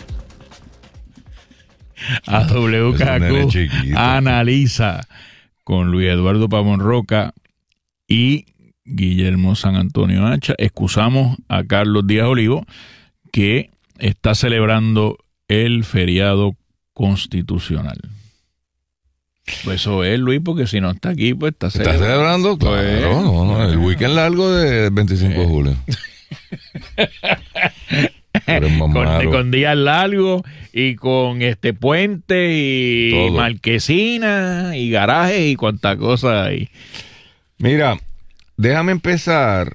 [SPEAKER 2] a WKAQ Analiza con Luis Eduardo Pavón Roca y Guillermo San Antonio Hacha. Excusamos a Carlos Díaz Olivo, que está celebrando el feriado constitucional. Pues eso es, Luis, porque si no está aquí, pues está
[SPEAKER 1] ¿Estás celebrando? Claro, no, el weekend largo del 25 de julio.
[SPEAKER 2] Con días largos y con puente y
[SPEAKER 1] todo.
[SPEAKER 2] marquesina y garajes y cuánta cosa hay.
[SPEAKER 1] Mira, déjame empezar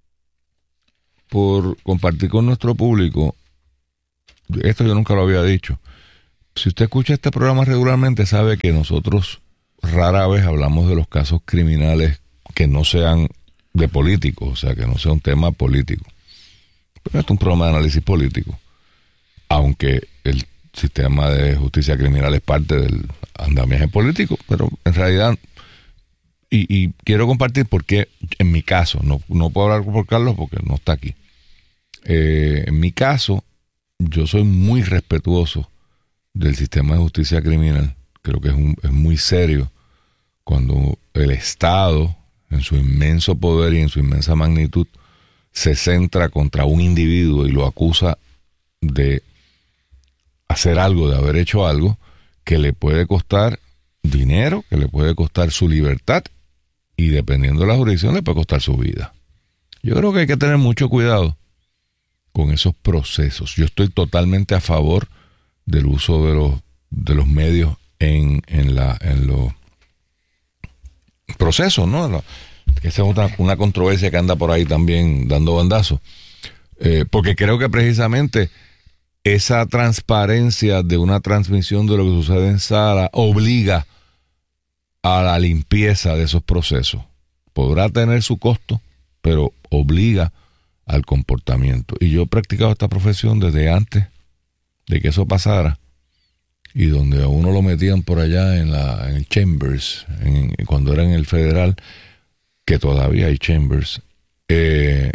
[SPEAKER 1] por compartir con nuestro público. Esto yo nunca lo había dicho. Si usted escucha este programa regularmente, sabe que nosotros rara vez hablamos de los casos criminales que no sean de políticos, o sea, que no sea un tema político. Pero esto es un programa de análisis político, aunque el sistema de justicia criminal es parte del andamiaje político, pero en realidad, y quiero compartir porque en mi caso, no puedo hablar por Carlos porque no está aquí, en mi caso, yo soy muy respetuoso del sistema de justicia criminal. Creo que es muy serio cuando el Estado, en su inmenso poder y en su inmensa magnitud, se centra contra un individuo y lo acusa de hacer algo, de haber hecho algo que le puede costar dinero, que le puede costar su libertad y dependiendo de la jurisdicción le puede costar su vida. Yo creo que hay que tener mucho cuidado con esos procesos. Yo estoy totalmente a favor del uso de los medios en los procesos, ¿no? Que esa es una controversia que anda por ahí también dando bandazos. Porque creo que precisamente esa transparencia de una transmisión de lo que sucede en sala obliga a la limpieza de esos procesos. Podrá tener su costo, pero obliga al comportamiento. Y yo he practicado esta profesión desde antes de que eso pasara, y donde a uno lo metían por allá en el Chambers, cuando era en el Federal, que todavía hay Chambers, en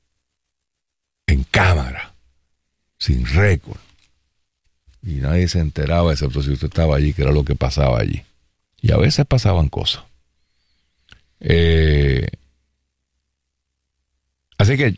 [SPEAKER 1] cámara, sin récord, y nadie se enteraba, excepto si usted estaba allí, que era lo que pasaba allí. Y a veces pasaban cosas. Así que,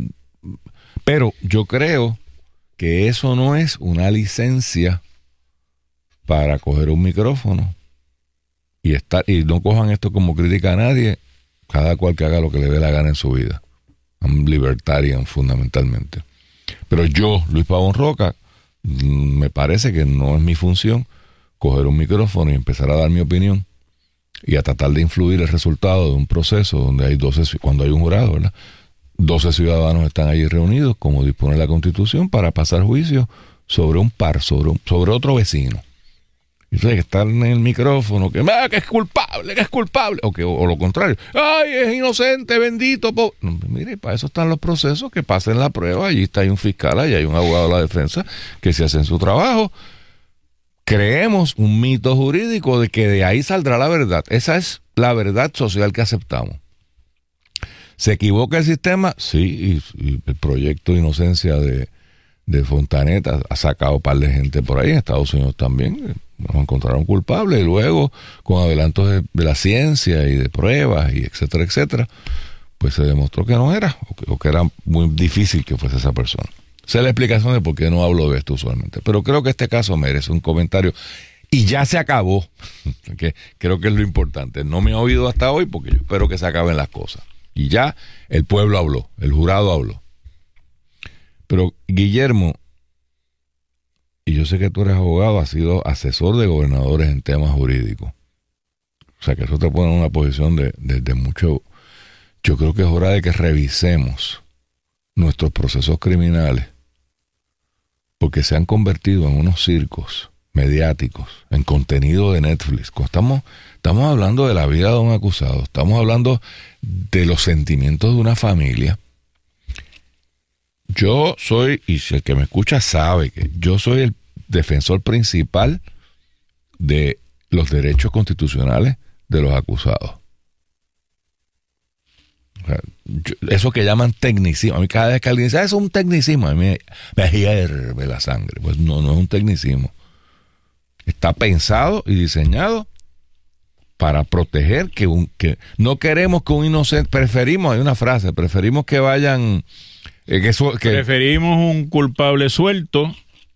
[SPEAKER 1] pero yo creo que eso no es una licencia para coger un micrófono y no cojan esto como crítica a nadie, cada cual que haga lo que le dé la gana en su vida. I'm libertarian fundamentalmente. Pero yo, Luis Pavón Roca, me parece que no es mi función coger un micrófono y empezar a dar mi opinión y a tratar de influir el resultado de un proceso donde hay cuando hay un jurado, ¿verdad? 12 ciudadanos están allí reunidos, como dispone la Constitución, para pasar juicio sobre un par, sobre otro vecino. Y entonces que estar en el micrófono, que es culpable, o lo contrario, ¡ay, es inocente, bendito! No, mire, para eso están los procesos, que pasen la prueba, allí está un fiscal, allí hay un abogado de la defensa, que se hacen su trabajo. Creemos un mito jurídico de que de ahí saldrá la verdad. Esa es la verdad social que aceptamos. ¿Se equivoca el sistema? Sí, y el proyecto de inocencia de Fontaneta ha sacado un par de gente por ahí, en Estados Unidos también, nos encontraron culpables, y luego, con adelantos de la ciencia y de pruebas, y etcétera, etcétera, pues se demostró que no era, o que era muy difícil que fuese esa persona. Esa es la explicación de por qué no hablo de esto usualmente, pero creo que este caso merece un comentario, y ya se acabó, que creo que es lo importante. No me ha oído hasta hoy, porque yo espero que se acaben las cosas. Y ya el pueblo habló, el jurado habló. Pero Guillermo, y yo sé que tú eres abogado, has sido asesor de gobernadores en temas jurídicos. O sea que eso te pone en una posición de mucho... Yo creo que es hora de que revisemos nuestros procesos criminales, porque se han convertido en unos circos mediáticos, en contenido de Netflix. Estamos hablando de la vida de un acusado, estamos hablando de los sentimientos de una familia. Yo soy, y si el que me escucha sabe que yo soy el defensor principal de los derechos constitucionales de los acusados. O sea, eso que llaman tecnicismo, a mí cada vez que alguien dice, eso es un tecnicismo, a mí me hierve la sangre. Pues no es un tecnicismo. Está pensado y diseñado para proteger que no queremos que un inocente, preferimos, hay una frase, preferimos que vayan... preferimos
[SPEAKER 2] un culpable suelto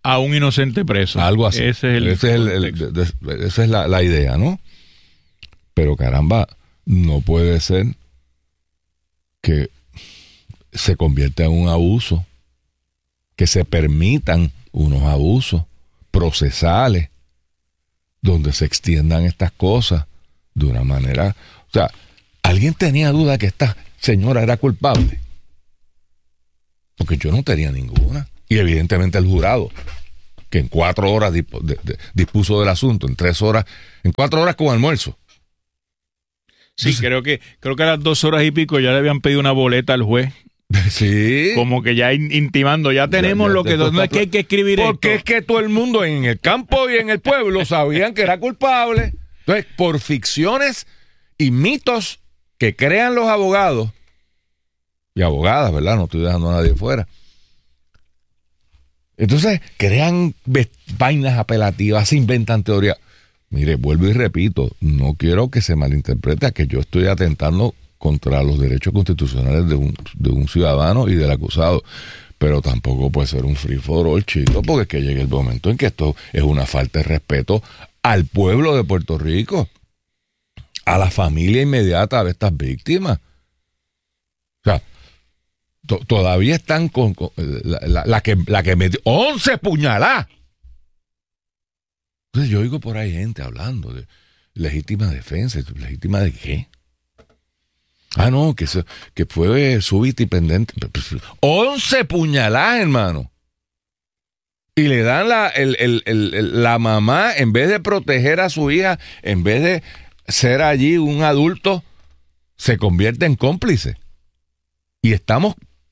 [SPEAKER 2] a un inocente preso.
[SPEAKER 1] Algo así.
[SPEAKER 2] Esa
[SPEAKER 1] es la idea, ¿no? Pero caramba, no puede ser que se convierta en un abuso, que se permitan unos abusos procesales donde se extiendan estas cosas de una manera... O sea, ¿alguien tenía duda que esta señora era culpable? Porque yo no tenía ninguna. Y evidentemente el jurado, que en 4 horas dispuso del asunto, en 4 horas con almuerzo.
[SPEAKER 2] Sí, creo que a las 2 horas y pico ya le habían pedido una boleta al juez.
[SPEAKER 1] Sí.
[SPEAKER 2] Como que ya intimando, ya tenemos lo que... No es que hay que escribir
[SPEAKER 1] porque
[SPEAKER 2] esto.
[SPEAKER 1] Es que todo el mundo en el campo y en el pueblo sabían que era culpable. Entonces, por ficciones y mitos que crean los abogados y abogadas, ¿verdad? No estoy dejando a nadie fuera. Entonces, crean vainas apelativas, se inventan teorías. Mire, vuelvo y repito, no quiero que se malinterprete a que yo estoy atentando contra los derechos constitucionales de un ciudadano y del acusado, pero tampoco puede ser un free for all, chico, porque es que llegue el momento en que esto es una falta de respeto al pueblo de Puerto Rico, a la familia inmediata de estas víctimas. O sea, todavía están con la que metió 11 puñaladas. Entonces yo oigo por ahí gente hablando de legítima defensa. ¿Legítima de qué? Ah, no, que fue súbita y pendiente. 11 puñaladas, hermano. Y le dan la mamá, en vez de proteger a su hija, en vez de ser allí un adulto, se convierte en cómplice. Y estamos,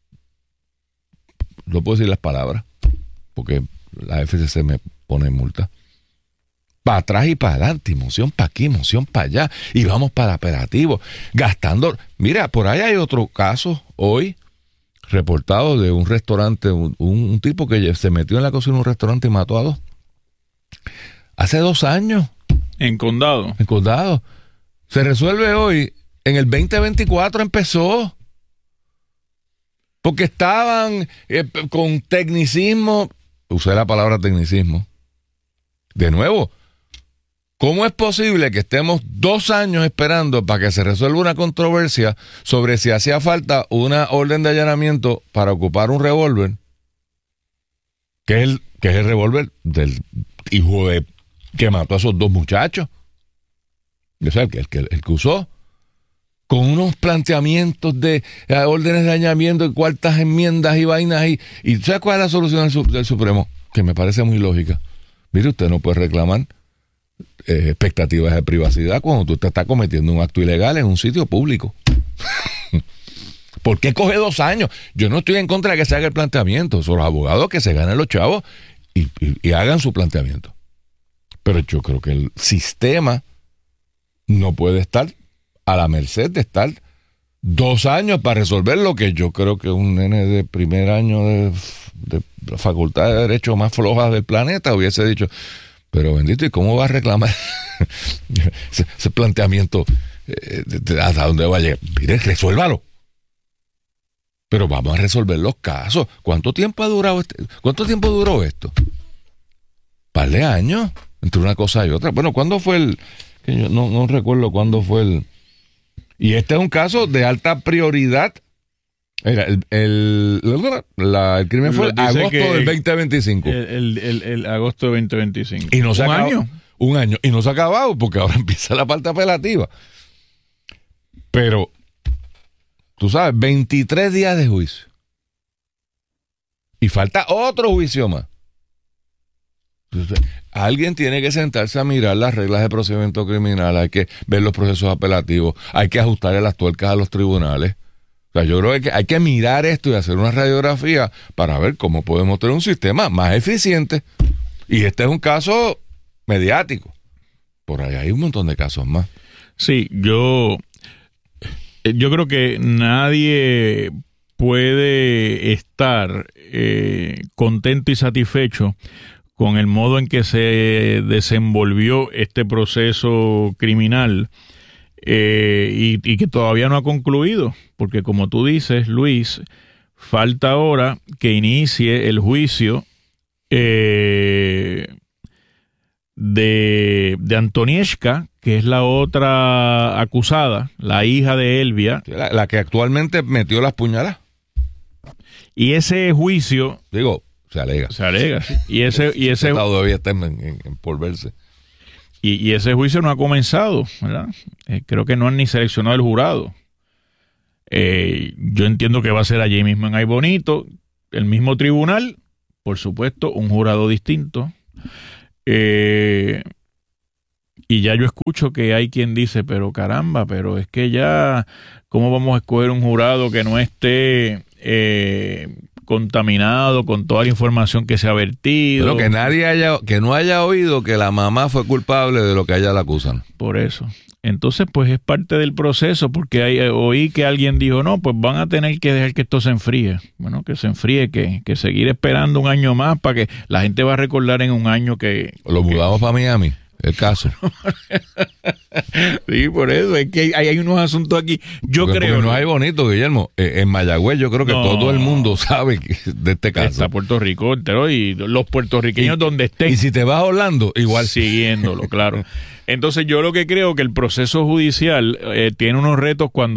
[SPEAKER 1] no puedo decir las palabras, porque la FCC me pone multa. Para atrás y para adelante, moción para aquí, moción para allá, y vamos para operativo, gastando. Mira, por ahí hay otro caso hoy reportado de un restaurante, un tipo que se metió en la cocina de un restaurante y mató a 2. Hace 2 años.
[SPEAKER 2] En Condado.
[SPEAKER 1] En Condado. Se resuelve hoy. En el 2024 empezó. Porque estaban con tecnicismo. Usé la palabra tecnicismo. De nuevo, ¿cómo es posible que estemos 2 años esperando para que se resuelva una controversia sobre si hacía falta una orden de allanamiento para ocupar un revólver? Que es el revólver del hijo de que mató a esos 2 muchachos. O sea, el que usó. Con unos planteamientos de órdenes de allanamiento y cuartas enmiendas y vainas. ¿Y sabes cuál es la solución del Supremo? Que me parece muy lógica. Mire, usted no puede reclamar expectativas de privacidad cuando tú te estás cometiendo un acto ilegal en un sitio público. ¿Por qué coge 2 años? Yo no estoy en contra de que se haga el planteamiento. Son los abogados que se ganen los chavos y hagan su planteamiento. Pero yo creo que el sistema no puede estar a la merced de estar 2 años para resolver lo que yo creo que un nene de primer año de la Facultad de Derecho más floja del planeta hubiese dicho, pero bendito, ¿y cómo va a reclamar ese planteamiento? ¿Hasta dónde va a llegar? Mire, resuélvalo. Pero vamos a resolver los casos. ¿Cuánto tiempo duró esto? Par de años entre una cosa y otra. Bueno, ¿cuándo fue el...? Que yo no recuerdo cuándo fue el... Y este es un caso de alta prioridad. Mira, el crimen fue en agosto del 2025.
[SPEAKER 2] El agosto de 2025.
[SPEAKER 1] Y no se un año. Y no se ha acabado porque ahora empieza la parte apelativa. Pero, tú sabes, 23 días de juicio. Y falta otro juicio más. Entonces, alguien tiene que sentarse a mirar las reglas de procedimiento criminal, hay que ver los procesos apelativos, hay que ajustarle las tuercas a los tribunales. O sea, yo creo que hay que mirar esto y hacer una radiografía para ver cómo podemos tener un sistema más eficiente. Y este es un caso mediático. Por ahí hay un montón de casos más.
[SPEAKER 2] Sí, yo creo que nadie puede estar contento y satisfecho con el modo en que se desenvolvió este proceso criminal y que todavía no ha concluido, porque como tú dices, Luis, falta ahora que inicie el juicio de Antonieshka, que es la otra acusada, la hija de Elvia.
[SPEAKER 1] La que actualmente metió las puñaladas.
[SPEAKER 2] Y ese juicio...
[SPEAKER 1] Digo, se alega.
[SPEAKER 2] Se alega, sí. Y ese
[SPEAKER 1] todavía está por verse.
[SPEAKER 2] Y ese juicio no ha comenzado, ¿verdad? Creo que no han ni seleccionado el jurado. Yo entiendo que va a ser allí mismo en Ay Bonito, el mismo tribunal, por supuesto, un jurado distinto. Y ya yo escucho que hay quien dice, pero caramba, pero es que ya, ¿cómo vamos a escoger un jurado que no esté contaminado con toda la información que se ha vertido?
[SPEAKER 1] Pero que no haya oído que la mamá fue culpable de lo que a ella la acusan.
[SPEAKER 2] Por eso. Entonces, pues es parte del proceso, porque oí que alguien dijo, no, pues van a tener que dejar que esto se enfríe. Bueno, que se enfríe, que seguir esperando un año más para que la gente va a recordar en un año que...
[SPEAKER 1] Lo mudamos para Miami, el caso.
[SPEAKER 2] Sí, por eso, es que hay unos asuntos aquí. Porque
[SPEAKER 1] no hay bonito, Guillermo. En Mayagüez yo creo que todo el mundo sabe de este caso.
[SPEAKER 2] Está Puerto Rico entero y los puertorriqueños donde estén.
[SPEAKER 1] Y si te vas a Orlando, igual.
[SPEAKER 2] Siguiéndolo, claro. Entonces yo lo que creo que el proceso judicial tiene unos retos cuando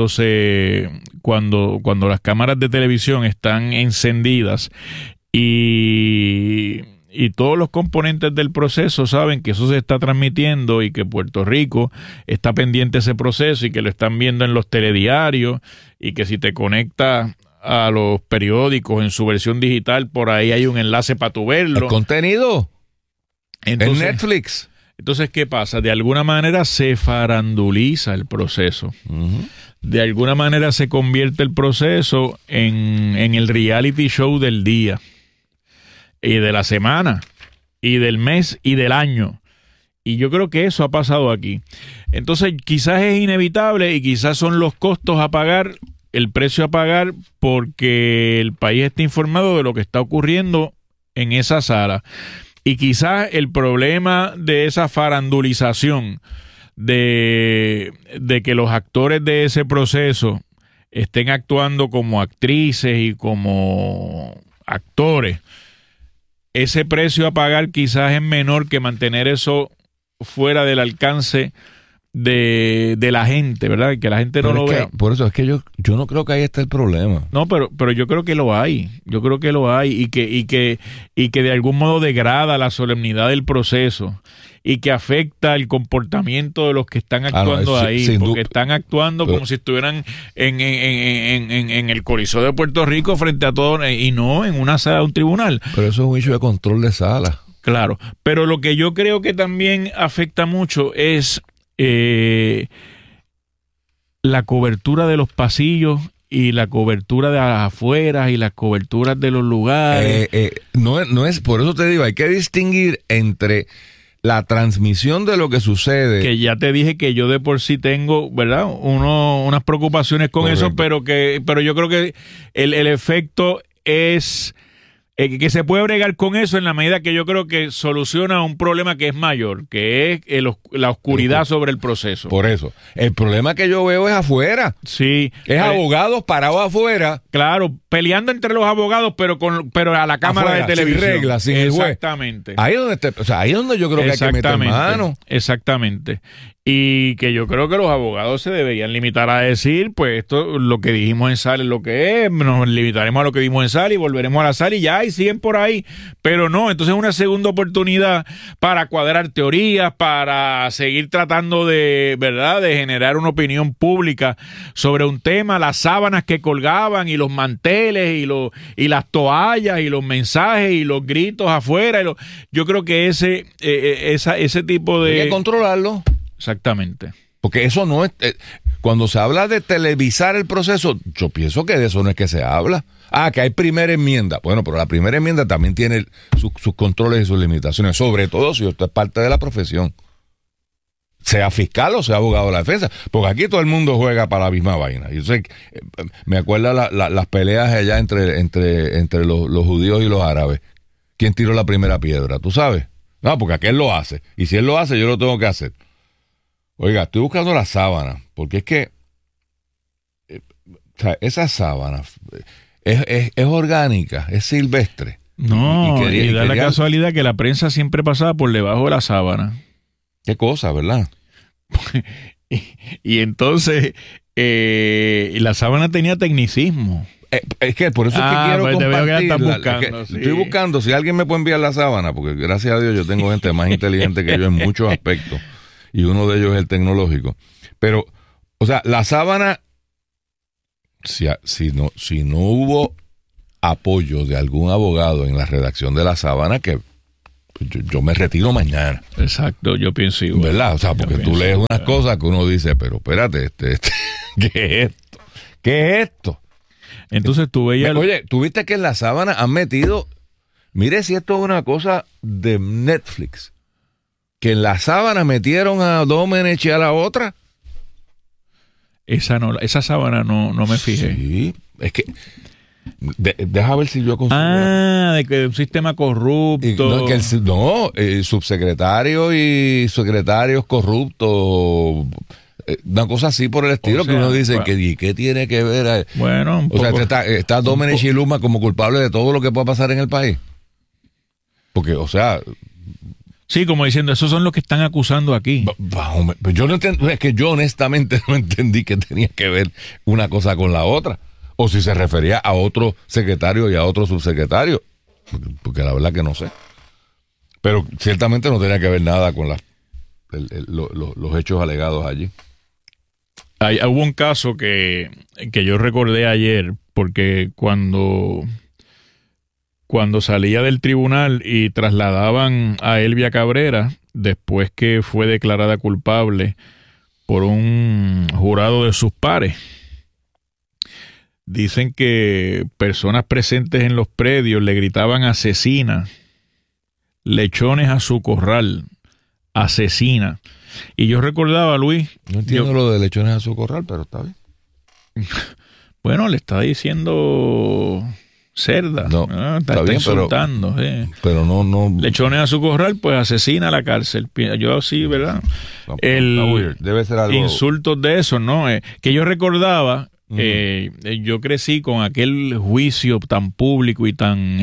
[SPEAKER 2] las cámaras de televisión están encendidas y todos los componentes del proceso saben que eso se está transmitiendo y que Puerto Rico está pendiente de ese proceso y que lo están viendo en los telediarios y que si te conectas a los periódicos en su versión digital, por ahí hay un enlace para tu verlo.
[SPEAKER 1] El contenido en Netflix.
[SPEAKER 2] Entonces, ¿qué pasa? De alguna manera se faranduliza el proceso. Uh-huh. De alguna manera se convierte el proceso en el reality show del día y de la semana y del mes y del año. Y yo creo que eso ha pasado aquí. Entonces, quizás es inevitable y quizás son los costos a pagar, el precio a pagar, porque el país está informado de lo que está ocurriendo en esa sala. Y quizás el problema de esa farandulización, de que los actores de ese proceso estén actuando como actrices y como actores, ese precio a pagar quizás es menor que mantener eso fuera del alcance de la gente, ¿verdad? Que la gente no lo vea.
[SPEAKER 1] Por eso es que yo no creo que ahí esté el problema.
[SPEAKER 2] No, pero yo creo que lo hay. Yo creo que lo hay y que de algún modo degrada la solemnidad del proceso y que afecta el comportamiento de los que están actuando ahí, porque están actuando como si estuvieran en el Coliseo de Puerto Rico frente a todos y no en una sala de un tribunal.
[SPEAKER 1] Pero eso es un issue de control de sala.
[SPEAKER 2] Claro, pero lo que yo creo que también afecta mucho es la cobertura de los pasillos y la cobertura de las afueras y las coberturas de los lugares.
[SPEAKER 1] No es, por eso te digo, hay que distinguir entre la transmisión de lo que sucede.
[SPEAKER 2] Que ya te dije que yo de por sí tengo, ¿verdad? Unas preocupaciones con eso, pero yo creo que el efecto es que se puede bregar con eso en la medida que yo creo que soluciona un problema que es mayor, que es la oscuridad sobre el proceso.
[SPEAKER 1] Por eso. El problema que yo veo es afuera.
[SPEAKER 2] Sí.
[SPEAKER 1] Es abogados parados afuera.
[SPEAKER 2] Claro, peleando entre los abogados, pero a la cámara afuera, de televisión.
[SPEAKER 1] Sin reglas, sin el juez.
[SPEAKER 2] Exactamente.
[SPEAKER 1] Ahí es donde yo creo que hay que meter mano.
[SPEAKER 2] Exactamente. Y que yo creo que los abogados se deberían limitar a decir, pues esto, lo que dijimos en sala es lo que es, nos limitaremos a lo que dijimos en sala y volveremos a la sala y ya, y siguen por ahí. Pero no, entonces es una segunda oportunidad para cuadrar teorías, para seguir tratando de, ¿verdad?, de generar una opinión pública sobre un tema, las sábanas que colgaban y los manteles y las toallas y los mensajes y los gritos afuera. Yo creo que ese tipo de...
[SPEAKER 1] Hay que controlarlo.
[SPEAKER 2] Exactamente.
[SPEAKER 1] Porque eso no es... cuando se habla de televisar el proceso, yo pienso que de eso no es que se habla. Que hay primera enmienda. Bueno, pero la primera enmienda también tiene sus controles y sus limitaciones, sobre todo si usted es parte de la profesión. Sea fiscal o sea abogado de la defensa. Porque aquí todo el mundo juega para la misma vaina. Yo sé, me acuerdo las peleas allá entre los judíos y los árabes. ¿Quién tiró la primera piedra? ¿Tú sabes? No, porque aquel lo hace. Y si él lo hace, yo lo tengo que hacer. Oiga, estoy buscando la sábana, porque es que esa sábana es orgánica, es silvestre.
[SPEAKER 2] No, y da la casualidad que la prensa siempre pasaba por debajo de la sábana.
[SPEAKER 1] Qué cosa, ¿verdad?
[SPEAKER 2] y entonces la sábana tenía tecnicismo.
[SPEAKER 1] Es que por eso es que quiero
[SPEAKER 2] pues
[SPEAKER 1] compartir.
[SPEAKER 2] Sí.
[SPEAKER 1] Estoy buscando si alguien me puede enviar la sábana, porque gracias a Dios yo tengo gente más inteligente que yo en muchos aspectos, y uno de ellos es el tecnológico. Pero, o sea, la sábana, si no hubo apoyo de algún abogado en la redacción de la sábana, que yo me retiro mañana.
[SPEAKER 2] Exacto, yo pienso igual.
[SPEAKER 1] ¿Verdad? O sea, porque tú lees unas cosas que uno dice, pero espérate, ¿qué es esto? ¿Qué es esto?
[SPEAKER 2] Entonces tú veías...
[SPEAKER 1] Oye, ¿tú viste que en la sábana han metido... Mire si esto es una cosa de Netflix. Que en la sábana metieron a Domenech y a la otra.
[SPEAKER 2] Esa sábana no me fijé.
[SPEAKER 1] Sí, es que... deja ver si yo consigo...
[SPEAKER 2] de que un sistema corrupto.
[SPEAKER 1] Subsecretario y secretarios corruptos... Una cosa así por el estilo, o sea, que uno dice, ¿y qué tiene que ver?
[SPEAKER 2] Bueno,
[SPEAKER 1] o sea, está Domenech y Luma como culpable de todo lo que pueda pasar en el país. Porque, o sea...
[SPEAKER 2] Sí, como diciendo, esos son los que están acusando aquí.
[SPEAKER 1] Yo no entiendo, es que yo honestamente no entendí que tenía que ver una cosa con la otra. O si se refería a otro secretario y a otro subsecretario. Porque la verdad que no sé. Pero ciertamente no tenía que ver nada con los hechos alegados allí.
[SPEAKER 2] Hubo un caso que yo recordé ayer, porque cuando salía del tribunal y trasladaban a Elvia Cabrera, después que fue declarada culpable por un jurado de sus pares, dicen que personas presentes en los predios le gritaban asesina, lechones a su corral, asesina. Y yo recordaba, Luis...
[SPEAKER 1] No entiendo lo de lechones a su corral, pero está bien.
[SPEAKER 2] Bueno, le está diciendo cerda.
[SPEAKER 1] No,
[SPEAKER 2] está bien, insultando.
[SPEAKER 1] Pero no...
[SPEAKER 2] Lechones a su corral, pues asesina a la cárcel. Yo sí, ¿verdad?
[SPEAKER 1] Debe ser algo...
[SPEAKER 2] Insultos de eso, ¿no? Que yo recordaba... yo crecí con aquel juicio tan público y tan...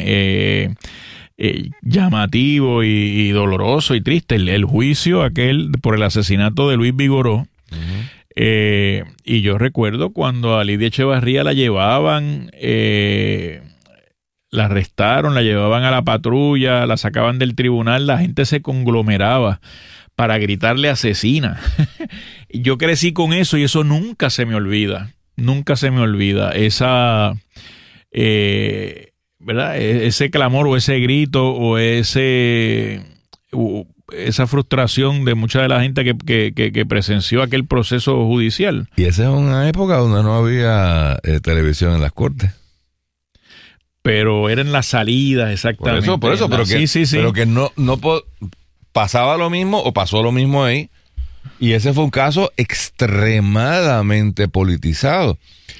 [SPEAKER 2] llamativo y doloroso y triste, el juicio aquel por el asesinato de Luis Vigoró. Y yo recuerdo cuando a Lidia Echevarría la llevaban, la arrestaron, la llevaban a la patrulla, la sacaban del tribunal, la gente se conglomeraba para gritarle asesina. Yo crecí con eso y eso nunca se me olvida, esa... ¿verdad? Ese clamor o ese grito o esa frustración de mucha de la gente que presenció aquel proceso judicial.
[SPEAKER 1] Y esa es una época donde no había televisión en las cortes.
[SPEAKER 2] Pero era en las salidas, exactamente.
[SPEAKER 1] Por eso, pero que,
[SPEAKER 2] sí.
[SPEAKER 1] Pero que no pasaba lo mismo o pasó lo mismo ahí. Y ese fue un caso extremadamente politizado.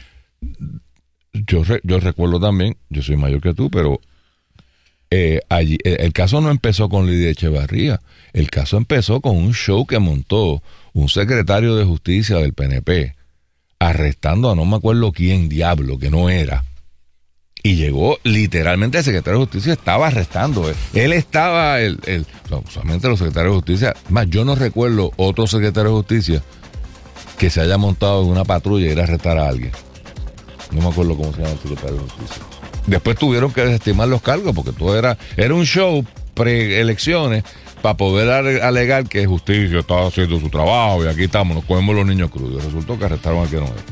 [SPEAKER 1] Yo recuerdo también, yo soy mayor que tú, pero allí el caso no empezó con Lidia Echevarría. El caso empezó con un show que montó un secretario de justicia del PNP, arrestando a no me acuerdo quién diablo, que no era. Y llegó, literalmente el secretario de justicia estaba arrestando. Él estaba, usualmente los secretarios de justicia, más yo no recuerdo otro secretario de justicia que se haya montado en una patrulla y ir a arrestar a alguien. No me acuerdo cómo se llama el secretario de justicia. Después tuvieron que desestimar los cargos porque todo era un show preelecciones para poder alegar que justicia estaba haciendo su trabajo y aquí estamos, nos comemos los niños crudos. Resultó que arrestaron a quien no era.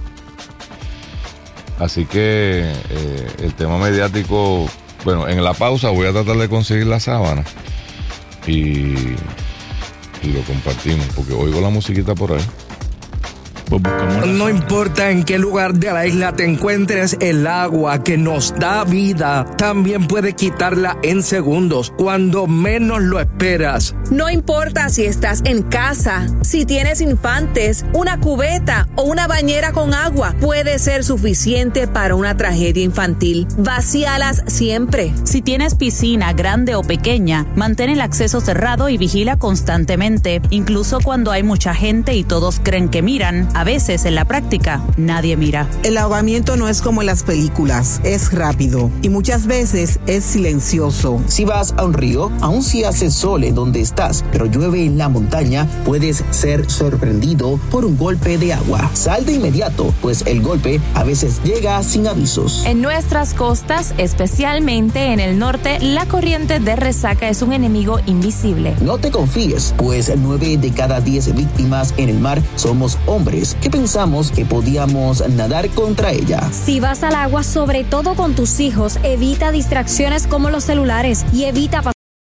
[SPEAKER 1] Así que el tema mediático, bueno, en la pausa voy a tratar de conseguir la sábana y lo compartimos porque oigo la musiquita por ahí.
[SPEAKER 12] No importa en qué lugar de la isla te encuentres, el agua que nos da vida también puede quitarla en segundos, cuando menos lo esperas.
[SPEAKER 17] No importa si estás en casa, si tienes infantes, una cubeta o una bañera con agua, puede ser suficiente para una tragedia infantil. Vacíalas siempre.
[SPEAKER 18] Si tienes piscina grande o pequeña, mantén el acceso cerrado y vigila constantemente. Incluso cuando hay mucha gente y todos creen que miran, a veces en la práctica nadie mira.
[SPEAKER 19] El ahogamiento no es como en las películas, es rápido y muchas veces es silencioso.
[SPEAKER 20] Si vas a un río, aun si hace sol en donde estás, pero llueve en la montaña, puedes ser sorprendido por un golpe de agua. Sal de inmediato, pues el golpe a veces llega sin avisos.
[SPEAKER 21] En nuestras costas, especialmente en el norte, la corriente de resaca es un enemigo invisible.
[SPEAKER 20] No te confíes, pues 9 de cada 10 víctimas en el mar somos hombres que pensamos que podíamos nadar contra ella.
[SPEAKER 22] Si vas al agua, sobre todo con tus hijos, evita distracciones como los celulares y evita